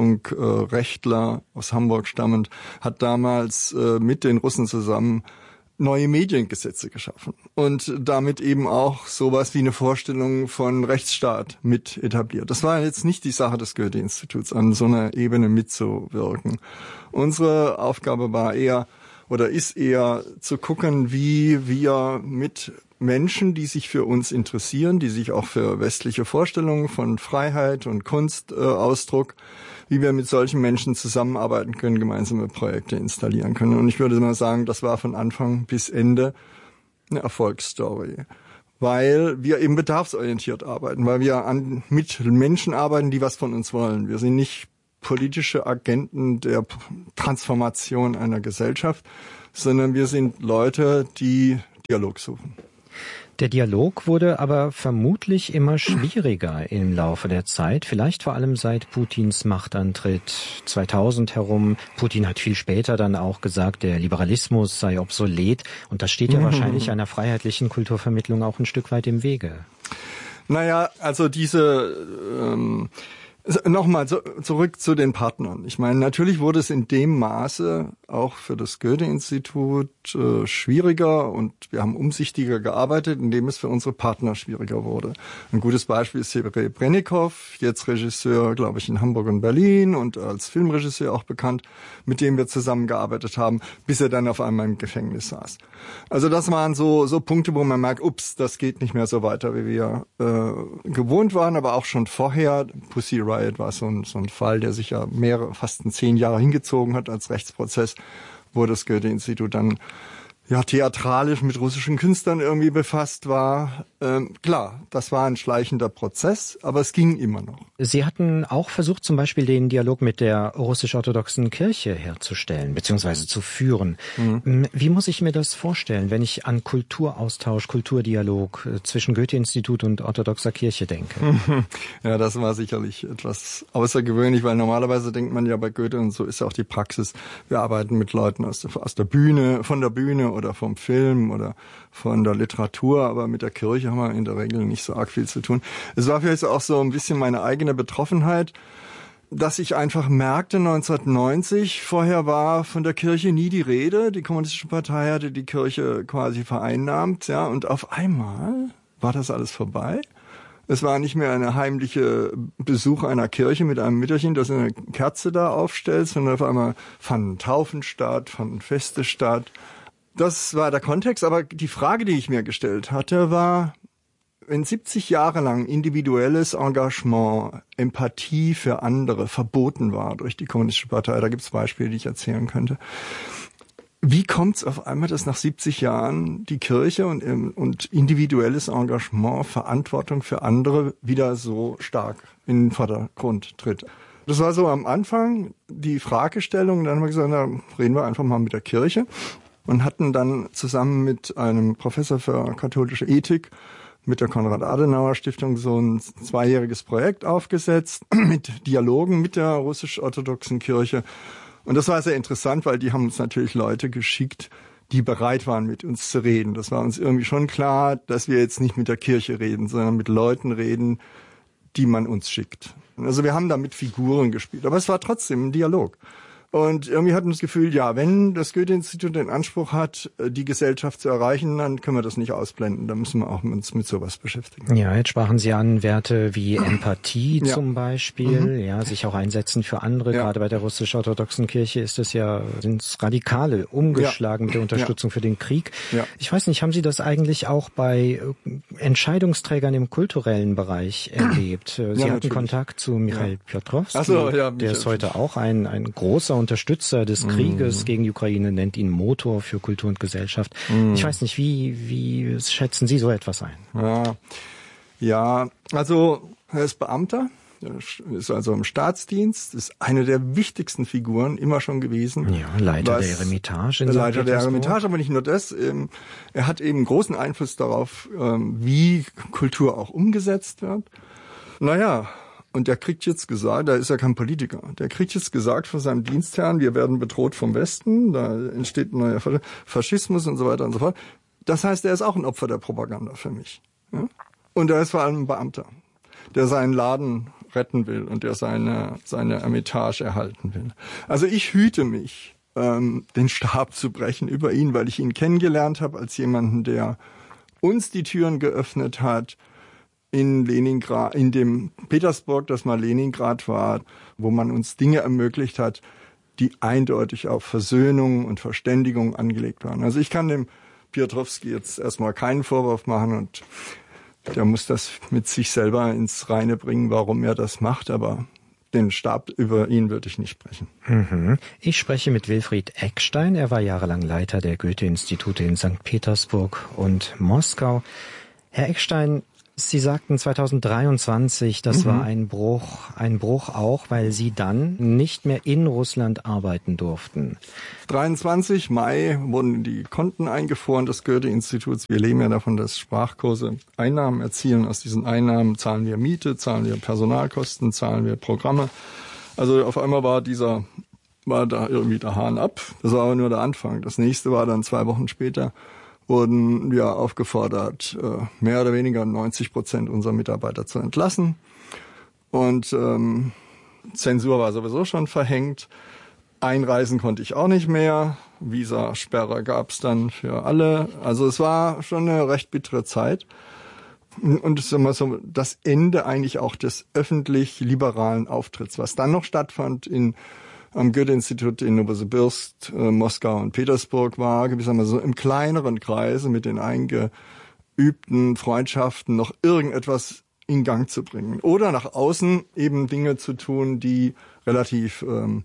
Speaker 20: Rundfunkrechtler aus Hamburg stammend, hat damals mit den Russen zusammen neue Mediengesetze geschaffen und damit eben auch sowas wie eine Vorstellung von Rechtsstaat mit etabliert. Das war jetzt nicht die Sache des Goethe-Instituts, an so einer Ebene mitzuwirken. Unsere Aufgabe war eher oder ist eher zu gucken, wie wir mit Menschen, die sich für uns interessieren, die sich auch für westliche Vorstellungen von Freiheit und Kunstausdruck, wie wir mit solchen Menschen zusammenarbeiten können, gemeinsame Projekte installieren können. Und ich würde mal sagen, das war von Anfang bis Ende eine Erfolgsstory, weil wir eben bedarfsorientiert arbeiten, weil wir mit Menschen arbeiten, die was von uns wollen. Wir sind nicht politische Agenten der Transformation einer Gesellschaft, sondern wir sind Leute, die Dialog suchen.
Speaker 19: Der Dialog wurde aber vermutlich immer schwieriger im Laufe der Zeit, vielleicht vor allem seit Putins Machtantritt 2000 herum. Putin hat viel später dann auch gesagt, der Liberalismus sei obsolet, und das steht ja wahrscheinlich einer freiheitlichen Kulturvermittlung auch ein Stück weit im Wege.
Speaker 20: Naja, also nochmal zurück zu den Partnern. Ich meine, natürlich wurde es in dem Maße auch für das Goethe-Institut schwieriger und wir haben umsichtiger gearbeitet, indem es für unsere Partner schwieriger wurde. Ein gutes Beispiel ist Sergei Brennikov, jetzt Regisseur, glaube ich, in Hamburg und Berlin und als Filmregisseur auch bekannt, mit dem wir zusammengearbeitet haben, bis er dann auf einmal im Gefängnis saß. Also das waren so Punkte, wo man merkt, ups, das geht nicht mehr so weiter, wie wir gewohnt waren, aber auch schon vorher. Pussy Riot war so ein Fall, der sich ja fast 10 Jahre hingezogen hat als Rechtsprozess, wo das Goethe-Institut dann theatralisch mit russischen Künstlern irgendwie befasst war. Klar, das war ein schleichender Prozess, aber es ging immer noch.
Speaker 19: Sie hatten auch versucht, zum Beispiel den Dialog mit der russisch-orthodoxen Kirche herzustellen, beziehungsweise zu führen. Wie muss ich mir das vorstellen, wenn ich an Kulturaustausch, Kulturdialog zwischen Goethe-Institut und orthodoxer Kirche denke?
Speaker 20: Ja, das war sicherlich etwas außergewöhnlich, weil normalerweise denkt man ja bei Goethe, und so ist ja auch die Praxis, wir arbeiten mit Leuten aus der Bühne, von der Bühne oder vom Film oder von der Literatur, aber mit der Kirche haben wir in der Regel nicht so arg viel zu tun. Es war vielleicht auch so ein bisschen meine eigene Betroffenheit, dass ich einfach merkte 1990, vorher war von der Kirche nie die Rede, die Kommunistische Partei hatte die Kirche quasi vereinnahmt, und auf einmal war das alles vorbei. Es war nicht mehr eine heimliche Besuch einer Kirche mit einem Mütterchen, das eine Kerze da aufstellt, sondern auf einmal fanden Taufen statt, fanden Feste statt. Das war der Kontext, aber die Frage, die ich mir gestellt hatte, war, wenn 70 Jahre lang individuelles Engagement, Empathie für andere verboten war durch die Kommunistische Partei, da gibt es Beispiele, die ich erzählen könnte, wie kommt es auf einmal, dass nach 70 Jahren die Kirche und individuelles Engagement, Verantwortung für andere wieder so stark in den Vordergrund tritt? Das war so am Anfang die Fragestellung, dann haben wir gesagt, na, reden wir einfach mal mit der Kirche. Und hatten dann zusammen mit einem Professor für katholische Ethik mit der Konrad-Adenauer-Stiftung so ein 2-jähriges Projekt aufgesetzt mit Dialogen mit der russisch-orthodoxen Kirche. Und das war sehr interessant, weil die haben uns natürlich Leute geschickt, die bereit waren, mit uns zu reden. Das war uns irgendwie schon klar, dass wir jetzt nicht mit der Kirche reden, sondern mit Leuten reden, die man uns schickt. Also wir haben da mit Figuren gespielt, aber es war trotzdem ein Dialog. Und irgendwie hatten wir das Gefühl, wenn das Goethe-Institut den Anspruch hat, die Gesellschaft zu erreichen, dann können wir das nicht ausblenden. Da müssen wir auch uns mit sowas beschäftigen.
Speaker 19: Ja, jetzt sprachen Sie an Werte wie Empathie zum Beispiel, sich auch einsetzen für andere. Gerade bei der russisch-orthodoxen Kirche sind es Radikale umgeschlagen mit der Unterstützung für den Krieg. Ja. Ich weiß nicht, haben Sie das eigentlich auch bei Entscheidungsträgern im kulturellen Bereich erlebt? Sie hatten natürlich Kontakt zu Michail Piotrowski, der ist heute auch ein großer Unterstützer des Krieges gegen die Ukraine, nennt ihn Motor für Kultur und Gesellschaft. Ich weiß nicht, wie schätzen Sie so etwas ein?
Speaker 20: Ja, also er ist Beamter, ist also im Staatsdienst, ist eine der wichtigsten Figuren immer schon gewesen.
Speaker 19: Ja, Leiter der Eremitage.
Speaker 20: Leiter der Eremitage, aber nicht nur das. Er hat eben großen Einfluss darauf, wie Kultur auch umgesetzt wird. Und der kriegt jetzt gesagt, da ist er kein Politiker, der kriegt jetzt gesagt von seinem Dienstherrn, wir werden bedroht vom Westen, da entsteht ein neuer Faschismus und so weiter und so fort. Das heißt, er ist auch ein Opfer der Propaganda für mich. Ja? Und er ist vor allem ein Beamter, der seinen Laden retten will und der seine Eremitage erhalten will. Also ich hüte mich, den Stab zu brechen über ihn, weil ich ihn kennengelernt habe als jemanden, der uns die Türen geöffnet hat in Leningrad, in dem Petersburg, das mal Leningrad war, wo man uns Dinge ermöglicht hat, die eindeutig auf Versöhnung und Verständigung angelegt waren. Also ich kann dem Piotrowski jetzt erstmal keinen Vorwurf machen und der muss das mit sich selber ins Reine bringen, warum er das macht, aber den Stab über ihn würde ich nicht brechen.
Speaker 19: Ich spreche mit Wilfried Eckstein. Er war jahrelang Leiter der Goethe-Institute in St. Petersburg und Moskau. Herr Eckstein, Sie sagten 2023, das war ein Bruch auch, weil Sie dann nicht mehr in Russland arbeiten durften.
Speaker 20: 23 Mai wurden die Konten eingefroren des Goethe-Instituts. Wir leben ja davon, dass Sprachkurse Einnahmen erzielen. Aus diesen Einnahmen zahlen wir Miete, zahlen wir Personalkosten, zahlen wir Programme. Also auf einmal war da irgendwie der Hahn ab. Das war aber nur der Anfang. Das nächste war dann 2 Wochen später, wurden wir aufgefordert, mehr oder weniger 90% unserer Mitarbeiter zu entlassen. Und Zensur war sowieso schon verhängt. Einreisen konnte ich auch nicht mehr. Visasperre gab es dann für alle. Also es war schon eine recht bittere Zeit. Und es ist immer so das Ende eigentlich auch des öffentlich-liberalen Auftritts. Was dann noch stattfand am Goethe-Institut in Novosibirsk, Moskau und Petersburg war gewissermaßen so im kleineren Kreise mit den eingeübten Freundschaften noch irgendetwas in Gang zu bringen. Oder nach außen eben Dinge zu tun, die relativ,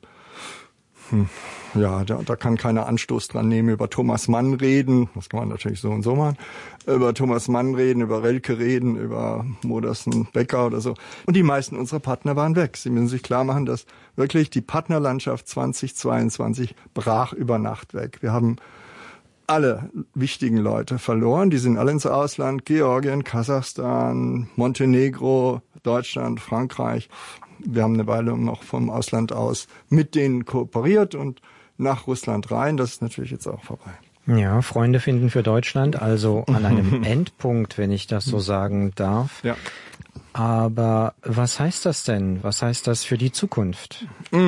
Speaker 20: da kann keiner Anstoß dran nehmen, über Thomas Mann reden, das kann man natürlich so und so machen, über Thomas Mann reden, über Relke reden, über Modersen Becker oder so. Und die meisten unserer Partner waren weg. Sie müssen sich klar machen, dass wirklich die Partnerlandschaft 2022 brach über Nacht weg. Wir haben alle wichtigen Leute verloren. Die sind alle ins Ausland. Georgien, Kasachstan, Montenegro, Deutschland, Frankreich. Wir haben eine Weile noch vom Ausland aus mit denen kooperiert und nach Russland rein. Das ist natürlich jetzt auch vorbei.
Speaker 19: Ja, Freunde finden für Deutschland also an einem Endpunkt, wenn ich das so sagen darf.
Speaker 20: Ja.
Speaker 19: Aber was heißt das denn? Was heißt das für die Zukunft?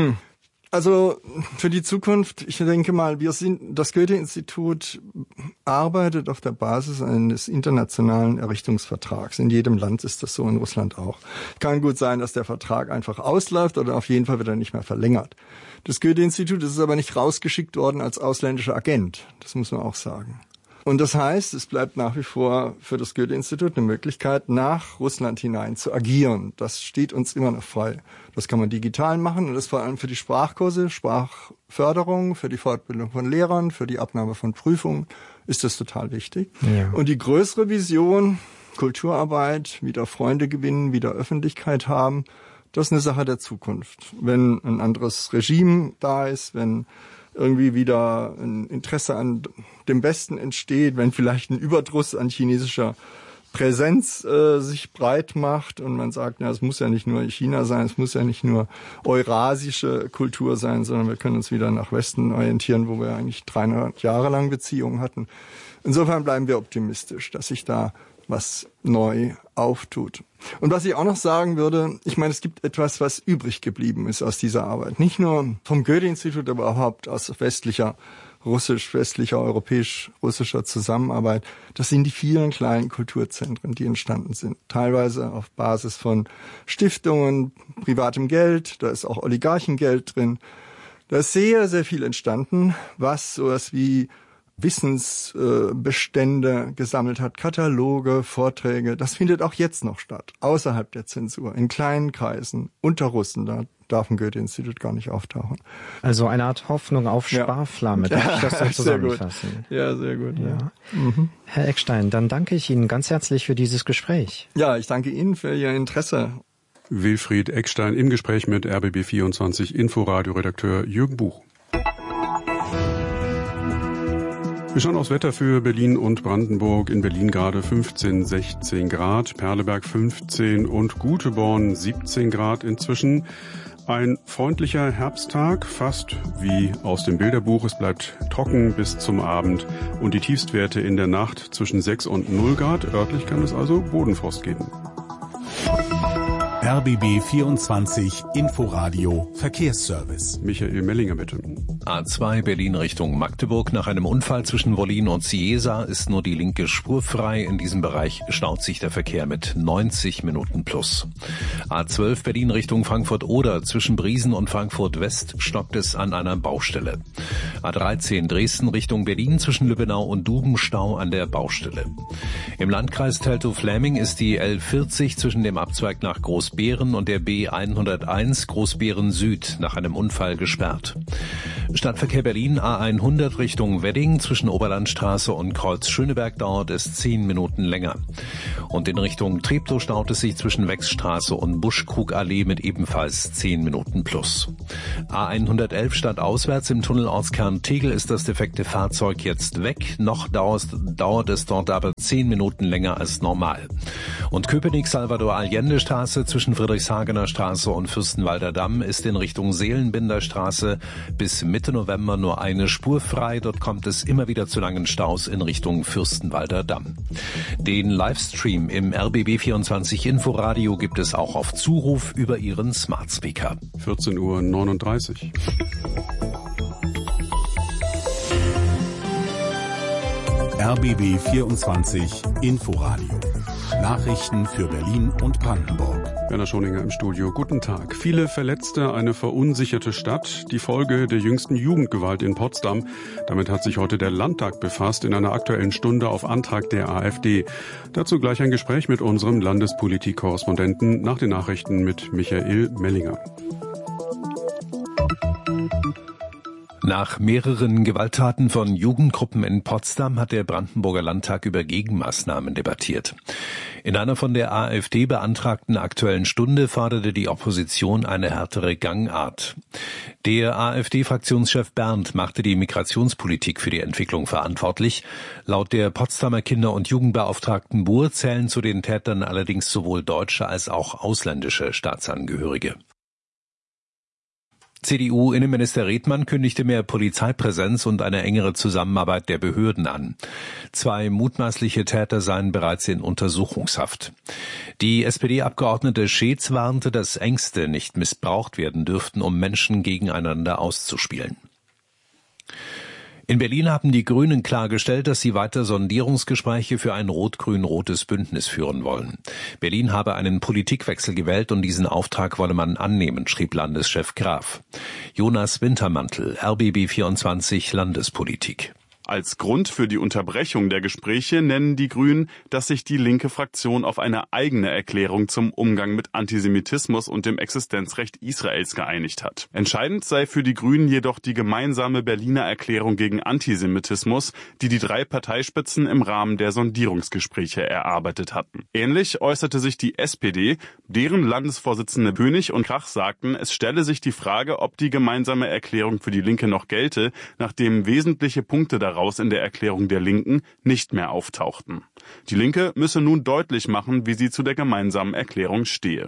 Speaker 20: Also für die Zukunft, ich denke mal, das Goethe-Institut arbeitet auf der Basis eines internationalen Errichtungsvertrags. In jedem Land ist das so, in Russland auch. Kann gut sein, dass der Vertrag einfach ausläuft oder auf jeden Fall wird er nicht mehr verlängert. Das Goethe-Institut ist aber nicht rausgeschickt worden als ausländischer Agent. Das muss man auch sagen. Und das heißt, es bleibt nach wie vor für das Goethe-Institut eine Möglichkeit, nach Russland hinein zu agieren. Das steht uns immer noch frei. Das kann man digital machen und das vor allem für die Sprachkurse, Sprachförderung, für die Fortbildung von Lehrern, für die Abnahme von Prüfungen ist das total wichtig. Ja. Und die größere Vision, Kulturarbeit, wieder Freunde gewinnen, wieder Öffentlichkeit haben, das ist eine Sache der Zukunft. Wenn ein anderes Regime da ist, wenn irgendwie wieder ein Interesse an dem Besten entsteht, wenn vielleicht ein Überdruss an chinesischer Präsenz sich breit macht und man sagt, es muss ja nicht nur China sein, es muss ja nicht nur eurasische Kultur sein, sondern wir können uns wieder nach Westen orientieren, wo wir eigentlich 300 Jahre lang Beziehungen hatten. Insofern bleiben wir optimistisch, dass sich da was neu auftut. Und was ich auch noch sagen würde, ich meine, es gibt etwas, was übrig geblieben ist aus dieser Arbeit. Nicht nur vom Goethe-Institut, aber überhaupt aus westlicher, europäisch-russischer Zusammenarbeit. Das sind die vielen kleinen Kulturzentren, die entstanden sind. Teilweise auf Basis von Stiftungen, privatem Geld, da ist auch Oligarchengeld drin. Da ist sehr, sehr viel entstanden, was sowas wie Wissensbestände gesammelt hat, Kataloge, Vorträge. Das findet auch jetzt noch statt, außerhalb der Zensur, in kleinen Kreisen, unter Russen. Da darf ein Goethe-Institut gar nicht auftauchen.
Speaker 19: Also eine Art Hoffnung auf Sparflamme, darf ich das so zusammenfassen?
Speaker 20: Ja, sehr gut.
Speaker 19: Ja. Herr Eckstein, dann danke ich Ihnen ganz herzlich für dieses Gespräch.
Speaker 20: Ja, ich danke Ihnen für Ihr Interesse.
Speaker 3: Wilfried Eckstein im Gespräch mit RBB24 Inforadio-Redakteur Jürgen Buch. Wir schauen aufs Wetter für Berlin und Brandenburg. In Berlin gerade 15, 16 Grad, Perleberg 15 und Guteborn 17 Grad inzwischen. Ein freundlicher Herbsttag, fast wie aus dem Bilderbuch. Es bleibt trocken bis zum Abend und die Tiefstwerte in der Nacht zwischen 6 und 0 Grad. Örtlich kann es also Bodenfrost geben.
Speaker 2: RBB 24 Inforadio Verkehrsservice.
Speaker 3: Michael Mellinger, bitte.
Speaker 1: A2 Berlin Richtung Magdeburg. Nach einem Unfall zwischen Wollin und Ciesa ist nur die linke Spur frei. In diesem Bereich staut sich der Verkehr mit 90 Minuten plus. A12 Berlin Richtung Frankfurt-Oder. Zwischen Briesen und Frankfurt West stockt es an einer Baustelle. A13 Dresden Richtung Berlin. Zwischen Lübbenau und Duben Stau an der Baustelle. Im Landkreis Teltow-Fläming ist die L40 zwischen dem Abzweig nach Großbeeren und der B101 Großbeeren Süd nach einem Unfall gesperrt. Stadtverkehr Berlin A100 Richtung Wedding. Zwischen Oberlandstraße und Kreuz Schöneberg dauert es 10 Minuten länger. Und in Richtung Treptow staut es sich zwischen Wechsstraße und Buschkrugallee mit ebenfalls 10 Minuten plus. A111 stadtauswärts im Tunnelortskern Tegel ist das defekte Fahrzeug jetzt weg. Noch dauert es dort aber 10 Minuten länger als normal. Und Köpenick-Salvador-Allende-Straße zwischen Friedrichshagener Straße und Fürstenwalder Damm ist in Richtung Seelenbinder Straße bis Mitte November nur eine Spur frei. Dort kommt es immer wieder zu langen Staus in Richtung Fürstenwalder Damm. Den Livestream im RBB24 Inforadio gibt es auch auf Zuruf über Ihren Smart Speaker.
Speaker 3: 14:39 Uhr.
Speaker 2: RBB 24 Inforadio. Nachrichten für Berlin und Brandenburg.
Speaker 3: Werner Schoninger im Studio. Guten Tag. Viele Verletzte, eine verunsicherte Stadt. Die Folge der jüngsten Jugendgewalt in Potsdam. Damit hat sich heute der Landtag befasst in einer Aktuellen Stunde auf Antrag der AfD. Dazu gleich ein Gespräch mit unserem Landespolitik-Korrespondenten nach den Nachrichten mit Michael Mellinger.
Speaker 1: Nach mehreren Gewalttaten von Jugendgruppen in Potsdam hat der Brandenburger Landtag über Gegenmaßnahmen debattiert. In einer von der AfD beantragten Aktuellen Stunde forderte die Opposition eine härtere Gangart. Der AfD-Fraktionschef Berndt machte die Migrationspolitik für die Entwicklung verantwortlich. Laut der Potsdamer Kinder- und Jugendbeauftragten Buhr zählen zu den Tätern allerdings sowohl deutsche als auch ausländische Staatsangehörige. CDU-Innenminister Redmann kündigte mehr Polizeipräsenz und eine engere Zusammenarbeit der Behörden an. 2 mutmaßliche Täter seien bereits in Untersuchungshaft. Die SPD-Abgeordnete Scheetz warnte, dass Ängste nicht missbraucht werden dürften, um Menschen gegeneinander auszuspielen. In Berlin haben die Grünen klargestellt, dass sie weiter Sondierungsgespräche für ein rot-grün-rotes Bündnis führen wollen. Berlin habe einen Politikwechsel gewählt und diesen Auftrag wolle man annehmen, schrieb Landeschef Graf. Jonas Wintermantel, RBB24 Landespolitik.
Speaker 21: Als Grund für die Unterbrechung der Gespräche nennen die Grünen, dass sich die linke Fraktion auf eine eigene Erklärung zum Umgang mit Antisemitismus und dem Existenzrecht Israels geeinigt hat. Entscheidend sei für die Grünen jedoch die gemeinsame Berliner Erklärung gegen Antisemitismus, die die 3 Parteispitzen im Rahmen der Sondierungsgespräche erarbeitet hatten. Ähnlich äußerte sich die SPD, deren Landesvorsitzende Bönig und Krach sagten, es stelle sich die Frage, ob die gemeinsame Erklärung für die Linke noch gelte, nachdem wesentliche Punkte daraus in der Erklärung der Linken nicht mehr auftauchten. Die Linke müsse nun deutlich machen, wie sie zu der gemeinsamen Erklärung stehe.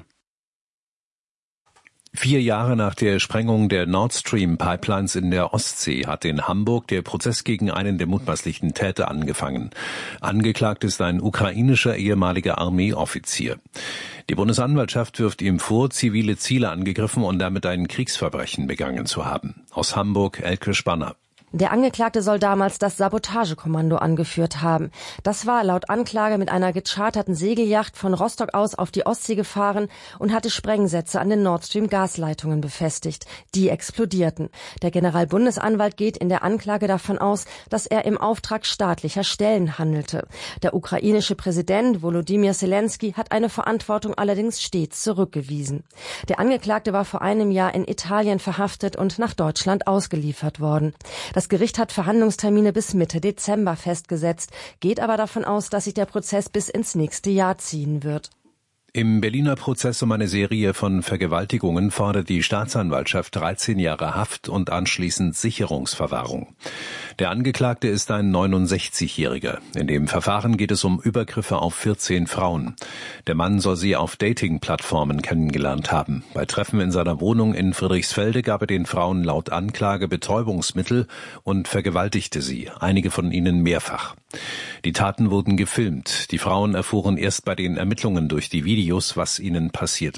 Speaker 1: 4 Jahre nach der Sprengung der Nord Stream Pipelines in der Ostsee hat in Hamburg der Prozess gegen einen der mutmaßlichen Täter angefangen. Angeklagt ist ein ukrainischer ehemaliger Armeeoffizier. Die Bundesanwaltschaft wirft ihm vor, zivile Ziele angegriffen und damit ein Kriegsverbrechen begangen zu haben. Aus Hamburg Elke Spanner.
Speaker 22: Der Angeklagte soll damals das Sabotagekommando angeführt haben. Das war laut Anklage mit einer gecharterten Segelyacht von Rostock aus auf die Ostsee gefahren und hatte Sprengsätze an den Nord Stream Gasleitungen befestigt. Die explodierten. Der Generalbundesanwalt geht in der Anklage davon aus, dass er im Auftrag staatlicher Stellen handelte. Der ukrainische Präsident Volodymyr Zelensky hat eine Verantwortung allerdings stets zurückgewiesen. Der Angeklagte war vor einem Jahr in Italien verhaftet und nach Deutschland ausgeliefert worden. Das Gericht hat Verhandlungstermine bis Mitte Dezember festgesetzt, geht aber davon aus, dass sich der Prozess bis ins nächste Jahr ziehen wird.
Speaker 1: Im Berliner Prozess um eine Serie von Vergewaltigungen fordert die Staatsanwaltschaft 13 Jahre Haft und anschließend Sicherungsverwahrung. Der Angeklagte ist ein 69-Jähriger. In dem Verfahren geht es um Übergriffe auf 14 Frauen. Der Mann soll sie auf Dating-Plattformen kennengelernt haben. Bei Treffen in seiner Wohnung in Friedrichsfelde gab er den Frauen laut Anklage Betäubungsmittel und vergewaltigte sie, einige von ihnen mehrfach. Die Taten wurden gefilmt. Die Frauen erfuhren erst bei den Ermittlungen durch die Videos, was ihnen passiert ist.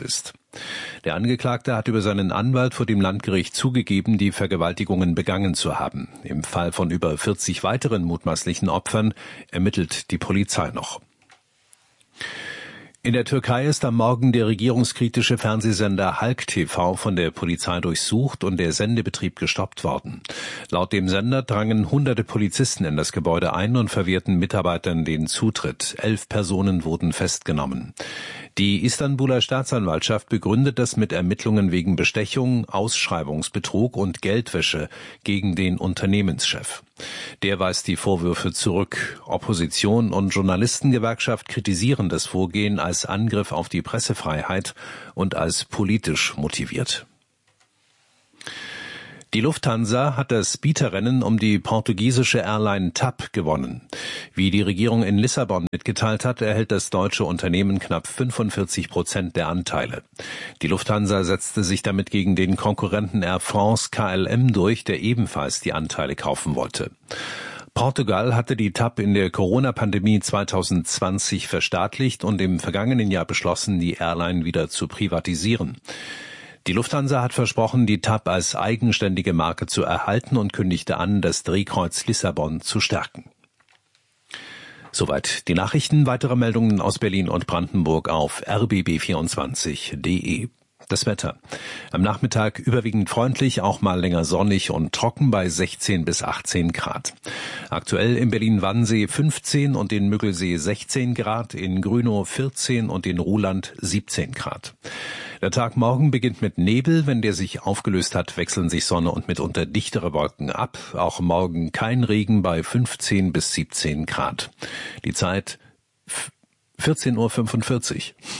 Speaker 1: Der Angeklagte hat über seinen Anwalt vor dem Landgericht zugegeben, die Vergewaltigungen begangen zu haben. Im Fall von über 40 weiteren mutmaßlichen Opfern ermittelt die Polizei noch. In der Türkei ist am Morgen der regierungskritische Fernsehsender Halk TV von der Polizei durchsucht und der Sendebetrieb gestoppt worden. Laut dem Sender drangen hunderte Polizisten in das Gebäude ein und verwehrten Mitarbeitern den Zutritt. 11 Personen wurden festgenommen. Die Istanbuler Staatsanwaltschaft begründet das mit Ermittlungen wegen Bestechung, Ausschreibungsbetrug und Geldwäsche gegen den Unternehmenschef. Der weist die Vorwürfe zurück. Opposition und Journalistengewerkschaft kritisieren das Vorgehen als Angriff auf die Pressefreiheit und als politisch motiviert. Die Lufthansa hat das Bieterrennen um die portugiesische Airline TAP gewonnen. Wie die Regierung in Lissabon mitgeteilt hat, erhält das deutsche Unternehmen knapp 45% der Anteile. Die Lufthansa setzte sich damit gegen den Konkurrenten Air France KLM durch, der ebenfalls die Anteile kaufen wollte. Portugal hatte die TAP in der Corona-Pandemie 2020 verstaatlicht und im vergangenen Jahr beschlossen, die Airline wieder zu privatisieren. Die Lufthansa hat versprochen, die TAP als eigenständige Marke zu erhalten und kündigte an, das Drehkreuz Lissabon zu stärken. Soweit die Nachrichten. Weitere Meldungen aus Berlin und Brandenburg auf rbb24.de. Das Wetter. Am Nachmittag überwiegend freundlich, auch mal länger sonnig und trocken bei 16 bis 18 Grad. Aktuell in Berlin-Wannsee 15 und in Müggelsee 16 Grad, in Grünow 14 und in Ruhland 17 Grad. Der Tag morgen beginnt mit Nebel. Wenn der sich aufgelöst hat, wechseln sich Sonne und mitunter dichtere Wolken ab. Auch morgen kein Regen bei 15 bis 17 Grad. Die Zeit 14:45 Uhr.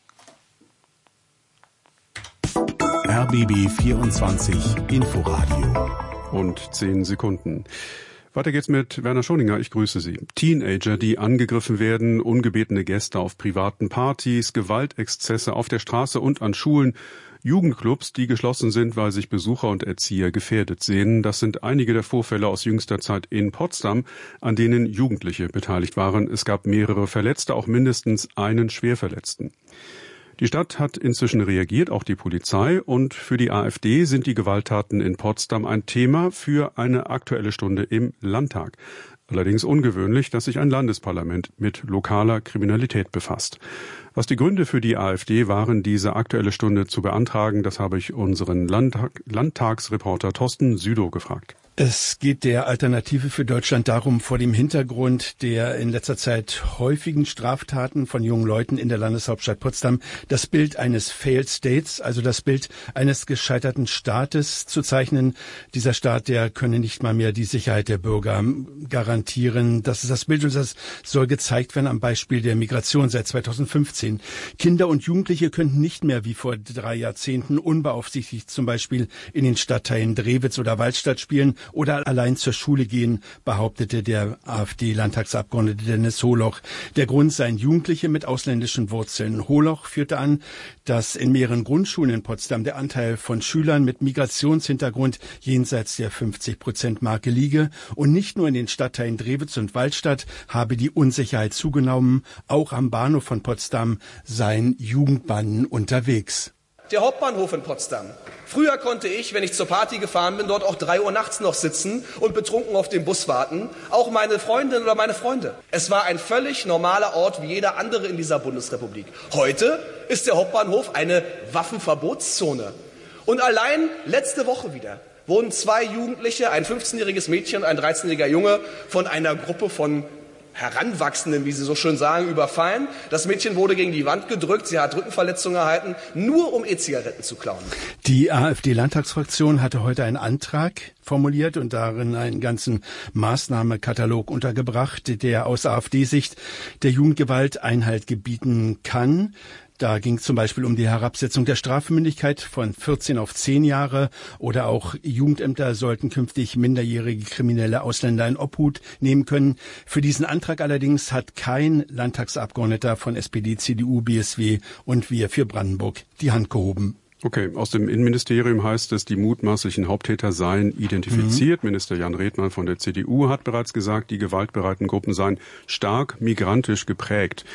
Speaker 2: RBB 24 Inforadio.
Speaker 3: Und 10 Sekunden. Weiter geht's mit Werner Schoninger. Ich grüße Sie. Teenager, die angegriffen werden, ungebetene Gäste auf privaten Partys, Gewaltexzesse auf der Straße und an Schulen, Jugendclubs, die geschlossen sind, weil sich Besucher und Erzieher gefährdet sehen. Das sind einige der Vorfälle aus jüngster Zeit in Potsdam, an denen Jugendliche beteiligt waren. Es gab mehrere Verletzte, auch mindestens einen Schwerverletzten. Die Stadt hat inzwischen reagiert, auch die Polizei, und für die AfD sind die Gewalttaten in Potsdam ein Thema für eine Aktuelle Stunde im Landtag. Allerdings ungewöhnlich, dass sich ein Landesparlament mit lokaler Kriminalität befasst. Was die Gründe für die AfD waren, diese Aktuelle Stunde zu beantragen, das habe ich unseren Landtagsreporter Thorsten Südow gefragt.
Speaker 4: Es geht der Alternative für Deutschland darum, vor dem Hintergrund der in letzter Zeit häufigen Straftaten von jungen Leuten in der Landeshauptstadt Potsdam das Bild eines Failed States, also das Bild eines gescheiterten Staates zu zeichnen. Dieser Staat, der könne nicht mal mehr die Sicherheit der Bürger garantieren. Das ist das Bild und das soll gezeigt werden am Beispiel der Migration seit 2015. Kinder und Jugendliche könnten nicht mehr wie vor 3 Jahrzehnten unbeaufsichtigt zum Beispiel in den Stadtteilen Drewitz oder Waldstadt spielen oder allein zur Schule gehen, behauptete der AfD-Landtagsabgeordnete Dennis Holoch. Der Grund seien Jugendliche mit ausländischen Wurzeln. Holoch führte an, dass in mehreren Grundschulen in Potsdam der Anteil von Schülern mit Migrationshintergrund jenseits der 50%-Marke liege. Und nicht nur in den Stadtteilen Drewitz und Waldstadt habe die Unsicherheit zugenommen. Auch am Bahnhof von Potsdam seien Jugendbanden unterwegs.
Speaker 17: Der Hauptbahnhof in Potsdam. Früher konnte ich, wenn ich zur Party gefahren bin, dort auch 3 Uhr nachts noch sitzen und betrunken auf den Bus warten. Auch meine Freundin oder meine Freunde. Es war ein völlig normaler Ort wie jeder andere in dieser Bundesrepublik. Heute ist der Hauptbahnhof eine Waffenverbotszone. Und allein letzte Woche wieder wurden 2 Jugendliche, ein 15-jähriges Mädchen und ein 13-jähriger Junge, von einer Gruppe von Heranwachsenden, wie Sie so schön sagen, überfallen. Das Mädchen wurde gegen die Wand gedrückt, sie hat Rückenverletzungen erhalten, nur um E-Zigaretten zu klauen.
Speaker 4: Die AfD-Landtagsfraktion hatte heute einen Antrag formuliert und darin einen ganzen Maßnahmekatalog untergebracht, der aus AfD-Sicht der Jugendgewalt Einhalt gebieten kann. Da ging es zum Beispiel um die Herabsetzung der Strafmündigkeit von 14 auf 10 Jahre oder auch Jugendämter sollten künftig minderjährige kriminelle Ausländer in Obhut nehmen können. Für diesen Antrag allerdings hat kein Landtagsabgeordneter von SPD, CDU, BSW und Wir für Brandenburg die Hand gehoben.
Speaker 3: Okay, aus dem Innenministerium heißt es, die mutmaßlichen Haupttäter seien identifiziert. Minister Jan Redmann von der CDU hat bereits gesagt, die gewaltbereiten Gruppen seien stark migrantisch geprägt.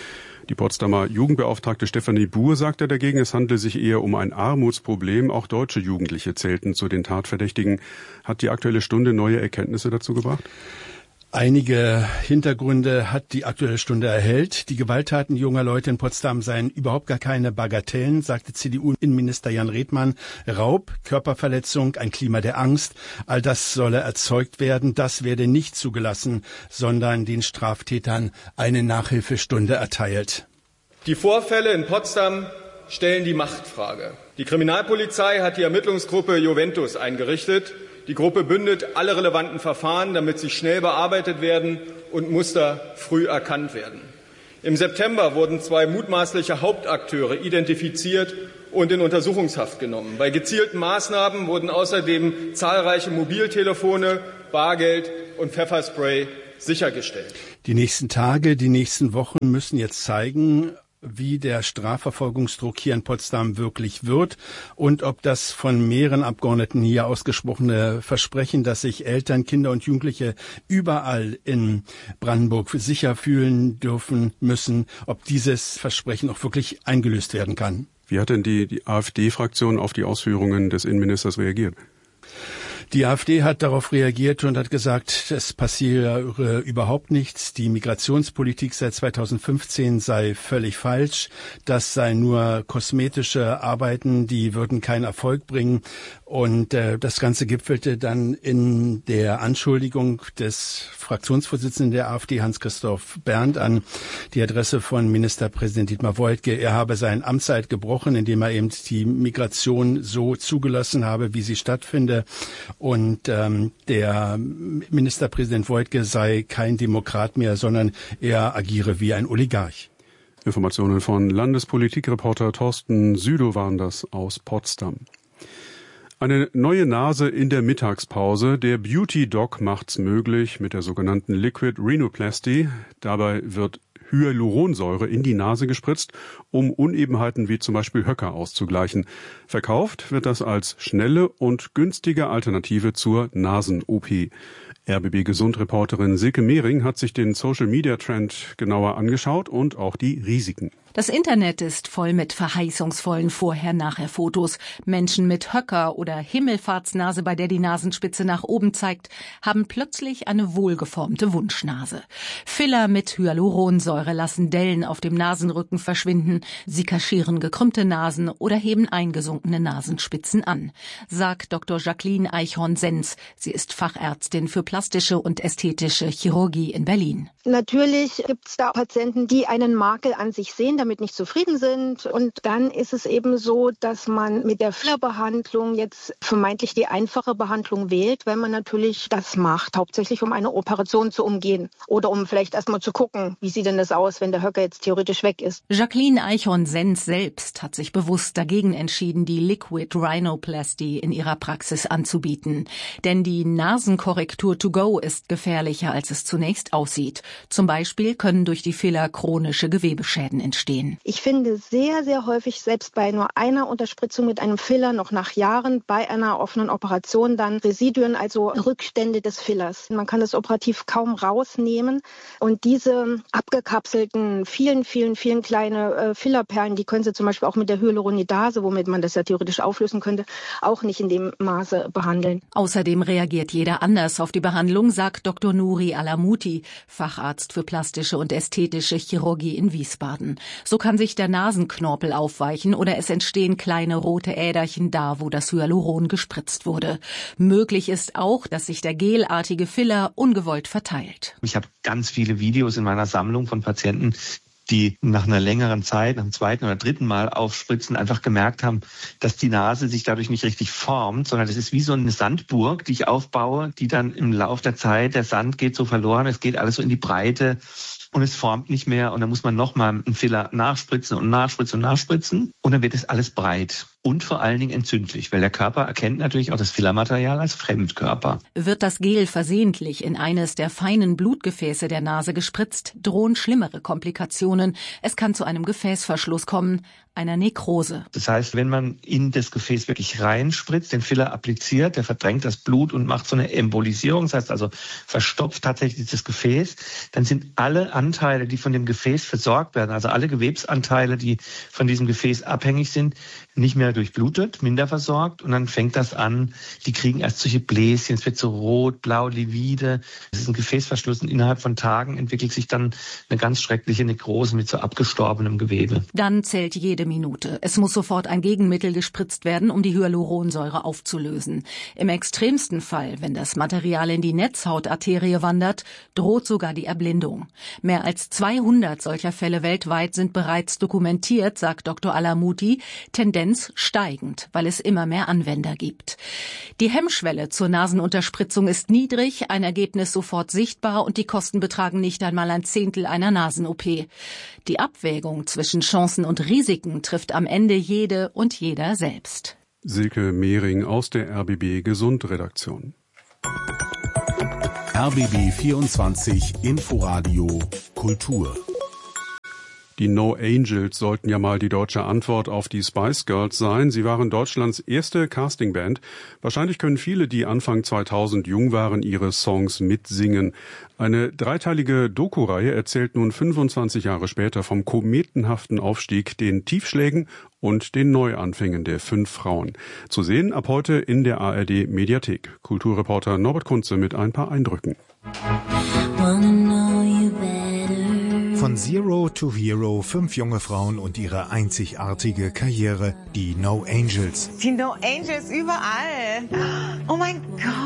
Speaker 3: Die Potsdamer Jugendbeauftragte Stefanie Buhr sagte dagegen, es handle sich eher um ein Armutsproblem. Auch deutsche Jugendliche zählten zu den Tatverdächtigen. Hat die Aktuelle Stunde neue Erkenntnisse dazu gebracht?
Speaker 4: Einige Hintergründe hat die Aktuelle Stunde erhellt. Die Gewalttaten junger Leute in Potsdam seien überhaupt gar keine Bagatellen, sagte CDU-Innenminister Jan Redmann. Raub, Körperverletzung, ein Klima der Angst, all das solle erzeugt werden. Das werde nicht zugelassen, sondern den Straftätern eine Nachhilfestunde erteilt.
Speaker 5: Die Vorfälle in Potsdam stellen die Machtfrage. Die Kriminalpolizei hat die Ermittlungsgruppe Juventus eingerichtet. Die Gruppe bündelt alle relevanten Verfahren, damit sie schnell bearbeitet werden und Muster früh erkannt werden. Im September wurden 2 mutmaßliche Hauptakteure identifiziert und in Untersuchungshaft genommen. Bei gezielten Maßnahmen wurden außerdem zahlreiche Mobiltelefone, Bargeld und Pfefferspray sichergestellt.
Speaker 4: Die nächsten Tage, die nächsten Wochen müssen jetzt zeigen, wie der Strafverfolgungsdruck hier in Potsdam wirklich wird und ob das von mehreren Abgeordneten hier ausgesprochene Versprechen, dass sich Eltern, Kinder und Jugendliche überall in Brandenburg sicher fühlen dürfen müssen, ob dieses Versprechen auch wirklich eingelöst werden kann.
Speaker 3: Wie hat denn die AfD-Fraktion auf die Ausführungen des Innenministers reagiert?
Speaker 4: Die AfD hat darauf reagiert und hat gesagt, es passiere überhaupt nichts. Die Migrationspolitik seit 2015 sei völlig falsch. Das seien nur kosmetische Arbeiten, die würden keinen Erfolg bringen. Und das Ganze gipfelte dann in der Anschuldigung des Fraktionsvorsitzenden der AfD, Hans-Christoph Berndt, an die Adresse von Ministerpräsident Dietmar Woidke. Er habe seine Amtszeit gebrochen, indem er eben die Migration so zugelassen habe, wie sie stattfinde. Und der Ministerpräsident Woidke sei kein Demokrat mehr, sondern er agiere wie ein Oligarch.
Speaker 3: Informationen von Landespolitikreporter Thorsten Südow waren das aus Potsdam. Eine neue Nase in der Mittagspause. Der Beauty Doc macht's möglich mit der sogenannten Liquid Rhinoplasty. Dabei wird Hyaluronsäure in die Nase gespritzt, um Unebenheiten wie zum Beispiel Höcker auszugleichen. Verkauft wird das als schnelle und günstige Alternative zur Nasen-OP. RBB-Gesund-Reporterin Silke Mehring hat sich den Social-Media-Trend genauer angeschaut und auch die Risiken.
Speaker 6: Das Internet ist voll mit verheißungsvollen Vorher-Nachher-Fotos. Menschen mit Höcker oder Himmelfahrtsnase, bei der die Nasenspitze nach oben zeigt, haben plötzlich eine wohlgeformte Wunschnase. Filler mit Hyaluronsäure lassen Dellen auf dem Nasenrücken verschwinden. Sie kaschieren gekrümmte Nasen oder heben eingesunkene Nasenspitzen an, sagt Dr. Jacqueline Eichhorn-Senz. Sie ist Fachärztin für plastische und ästhetische Chirurgie in Berlin.
Speaker 23: Natürlich gibt es da Patienten, die einen Makel an sich sehen, damit nicht zufrieden sind. Und dann ist es eben so, dass man mit der Fillerbehandlung jetzt vermeintlich die einfache Behandlung wählt, weil man natürlich das macht, hauptsächlich um eine Operation zu umgehen oder um vielleicht erstmal zu gucken, wie sieht denn das aus, wenn der Höcker jetzt theoretisch weg ist.
Speaker 6: Jacqueline Eichhorn-Senz selbst hat sich bewusst dagegen entschieden, die Liquid Rhinoplasty in ihrer Praxis anzubieten. Denn die Nasenkorrektur to go ist gefährlicher, als es zunächst aussieht. Zum Beispiel können durch die Filler chronische Gewebeschäden entstehen.
Speaker 23: Ich finde sehr, sehr häufig, selbst bei nur einer Unterspritzung mit einem Filler, noch nach Jahren bei einer offenen Operation dann Residuen, also Rückstände des Fillers. Man kann das operativ kaum rausnehmen. Und diese abgekapselten, vielen kleine Fillerperlen, die können Sie zum Beispiel auch mit der Hyaluronidase, womit man das ja theoretisch auflösen könnte, auch nicht in dem Maße behandeln.
Speaker 6: Außerdem reagiert jeder anders auf die Behandlung, sagt Dr. Nuri Alamuti, Facharzt für plastische und ästhetische Chirurgie in Wiesbaden. So kann sich der Nasenknorpel aufweichen oder es entstehen kleine rote Äderchen da, wo das Hyaluron gespritzt wurde. Möglich ist auch, dass sich der gelartige Filler ungewollt verteilt.
Speaker 24: Ich habe ganz viele Videos in meiner Sammlung von Patienten, die nach einer längeren Zeit, nach dem zweiten oder dritten Mal aufspritzen, einfach gemerkt haben, dass die Nase sich dadurch nicht richtig formt, sondern es ist wie so eine Sandburg, die ich aufbaue, die dann im Laufe der Zeit, der Sand geht so verloren, es geht alles so in die Breite und es formt nicht mehr und dann muss man nochmal einen Filler nachspritzen und dann wird es alles breit. und vor allen Dingen entzündlich, weil der Körper erkennt natürlich auch das Fillermaterial als Fremdkörper.
Speaker 6: Wird das Gel versehentlich in eines der feinen Blutgefäße der Nase gespritzt, drohen schlimmere Komplikationen. Es kann zu einem Gefäßverschluss kommen, einer Nekrose.
Speaker 24: Das heißt, wenn man in das Gefäß wirklich reinspritzt, den Filler appliziert, der verdrängt das Blut und macht so eine Embolisierung, das heißt also verstopft tatsächlich das Gefäß, dann sind alle Anteile, die von dem Gefäß versorgt werden, also alle Gewebsanteile, die von diesem Gefäß abhängig sind, nicht mehr durchblutet, minder versorgt und dann fängt das an, die kriegen erst solche Bläschen, es wird so rot, blau, livide, es ist ein Gefäßverschluss und innerhalb von Tagen entwickelt sich dann eine ganz schreckliche Nekrose mit so abgestorbenem Gewebe.
Speaker 6: Dann zählt jede Minute. Es muss sofort ein Gegenmittel gespritzt werden, um die Hyaluronsäure aufzulösen. Im extremsten Fall, wenn das Material in die Netzhautarterie wandert, droht sogar die Erblindung. Mehr als 200 solcher Fälle weltweit sind bereits dokumentiert, sagt Dr. Alamuti, Tendenz steigend, weil es immer mehr Anwender gibt. Die Hemmschwelle zur Nasenunterspritzung ist niedrig, ein Ergebnis sofort sichtbar und die Kosten betragen nicht einmal ein Zehntel einer Nasen-OP. Die Abwägung zwischen Chancen und Risiken trifft am Ende jede und jeder selbst.
Speaker 3: Silke Mehring aus der RBB Gesund-Redaktion.
Speaker 2: RBB 24 Inforadio Kultur.
Speaker 3: Die No Angels sollten ja mal die deutsche Antwort auf die Spice Girls sein. Sie waren Deutschlands erste Castingband. Wahrscheinlich können viele, die Anfang 2000 jung waren, ihre Songs mitsingen. Eine dreiteilige Doku-Reihe erzählt nun 25 Jahre später vom kometenhaften Aufstieg, den Tiefschlägen und den Neuanfängen der 5 Frauen. Zu sehen ab heute in der ARD Mediathek. Kulturreporter Norbert Kunze mit ein paar Eindrücken.
Speaker 8: Von Zero to Hero, 5 junge Frauen und ihre einzigartige Karriere, die No Angels.
Speaker 9: Die No Angels überall. Oh mein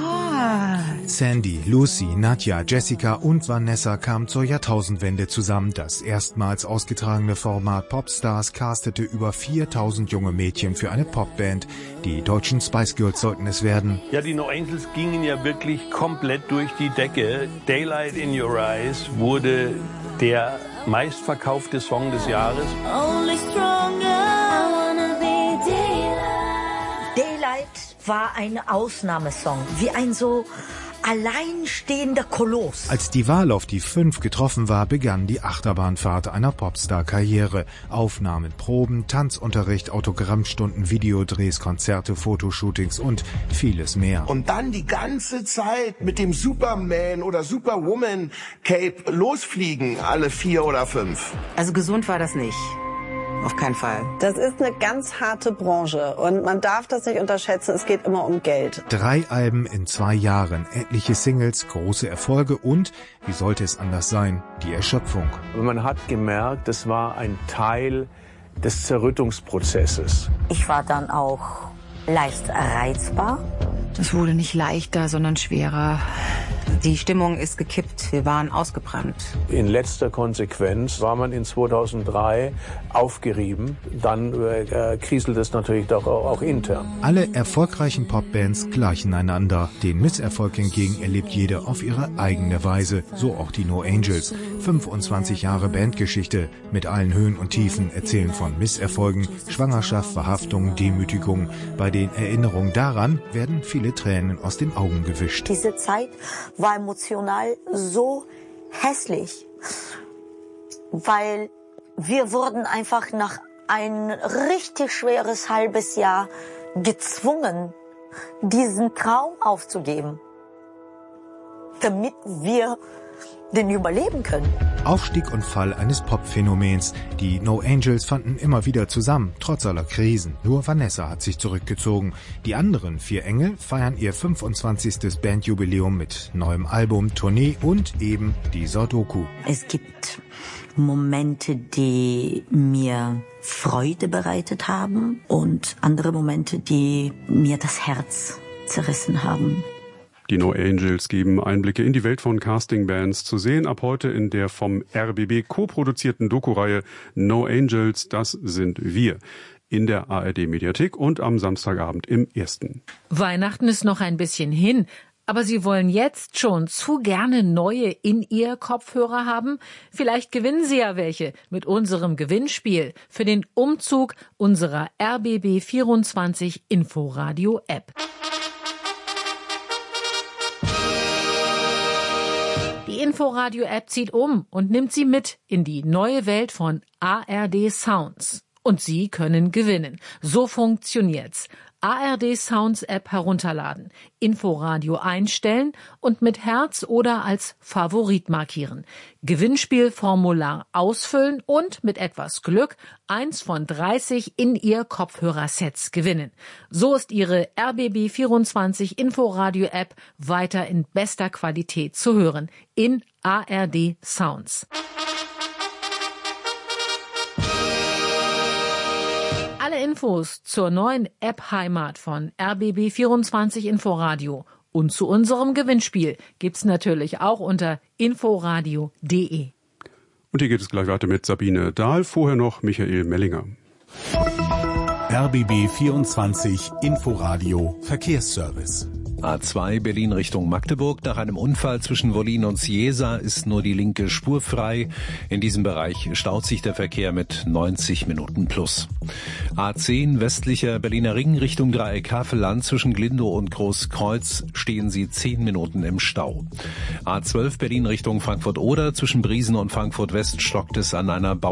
Speaker 9: Gott.
Speaker 8: Sandy, Lucy, Nadja, Jessica und Vanessa kamen zur Jahrtausendwende zusammen. Das erstmals ausgetragene Format Popstars castete über 4000 junge Mädchen für eine Popband. Die deutschen Spice Girls sollten es werden.
Speaker 10: Ja, die No Angels gingen ja wirklich komplett durch die Decke. Daylight in Your Eyes wurde der meistverkaufte Song des Jahres.
Speaker 11: Only stronger, I wanna be Daylight. Daylight war ein Ausnahmesong, wie ein so alleinstehender Koloss.
Speaker 8: Als die Wahl auf die 5 getroffen war, begann die Achterbahnfahrt einer Popstar-Karriere. Aufnahmen, Proben, Tanzunterricht, Autogrammstunden, Videodrehs, Konzerte, Fotoshootings und vieles mehr.
Speaker 25: Und dann die ganze Zeit mit dem Superman oder Superwoman Cape losfliegen, alle 4 oder 5.
Speaker 26: Also gesund war das nicht. Auf keinen Fall.
Speaker 27: Das ist eine ganz harte Branche und man darf das nicht unterschätzen, es geht immer um Geld.
Speaker 8: 3 Alben in 2 Jahren, etliche Singles, große Erfolge und, wie sollte es anders sein, die Erschöpfung.
Speaker 10: Man hat gemerkt, es war ein Teil des Zerrüttungsprozesses.
Speaker 11: Ich war dann auch leicht reizbar.
Speaker 26: Es wurde nicht leichter, sondern schwerer. Die Stimmung ist gekippt. Wir waren ausgebrannt.
Speaker 10: In letzter Konsequenz war man in 2003 aufgerieben. Dann kriselt es natürlich doch auch intern.
Speaker 8: Alle erfolgreichen Popbands gleichen einander. Den Misserfolg hingegen erlebt jede auf ihre eigene Weise. So auch die No Angels. 25 Jahre Bandgeschichte mit allen Höhen und Tiefen erzählen von Misserfolgen, Schwangerschaft, Verhaftung, Demütigung. Bei den Erinnerungen daran werden viele Tränen aus den Augen gewischt.
Speaker 11: Diese Zeit war emotional so hässlich, weil wir wurden einfach nach ein richtig schweres halbes Jahr gezwungen, diesen Traum aufzugeben, damit wir den überleben können.
Speaker 8: Aufstieg und Fall eines Pop-Phänomens. Die No Angels fanden immer wieder zusammen, trotz aller Krisen. Nur Vanessa hat sich zurückgezogen. Die anderen 4 Engel feiern ihr 25. Bandjubiläum mit neuem Album, Tournee und eben dieser Doku.
Speaker 11: Es gibt Momente, die mir Freude bereitet haben und andere Momente, die mir das Herz zerrissen haben.
Speaker 3: Die No Angels geben Einblicke in die Welt von Castingbands, zu sehen ab heute in der vom RBB co-produzierten Doku-Reihe No Angels, das sind wir, in der ARD Mediathek und am Samstagabend im 1.
Speaker 28: Weihnachten ist noch ein bisschen hin,
Speaker 7: Aber Sie wollen jetzt schon zu gerne neue In-Ear-Kopfhörer haben? Vielleicht gewinnen Sie ja welche mit unserem Gewinnspiel für den Umzug unserer RBB24 Inforadio-App. Die Inforadio-App zieht um und nimmt Sie mit in die neue Welt von ARD Sounds. Und Sie können gewinnen. So funktioniert's. ARD Sounds App herunterladen, Inforadio einstellen und mit Herz oder als Favorit markieren. Gewinnspielformular ausfüllen und mit etwas Glück 1 von 30 In-Ear-Kopfhörersets gewinnen. So ist Ihre RBB24 Inforadio App weiter in bester Qualität zu hören. In ARD Sounds. Alle Infos zur neuen App-Heimat von RBB24 Inforadio und zu unserem Gewinnspiel gibt's natürlich auch unter inforadio.de.
Speaker 3: Und hier geht es gleich weiter mit Sabine Dahl, vorher noch Michael Mellinger.
Speaker 2: RBB24 Inforadio Verkehrsservice.
Speaker 1: A2 Berlin Richtung Magdeburg. Nach einem Unfall zwischen Wollin und Ciesa ist nur die linke Spur frei. In diesem Bereich staut sich der Verkehr mit 90 Minuten plus. A10 westlicher Berliner Ring Richtung Dreieck Havelland. Zwischen Glindow und Großkreuz stehen Sie 10 Minuten im Stau. A12 Berlin Richtung Frankfurt-Oder. Zwischen Briesen und Frankfurt West stockt es an einer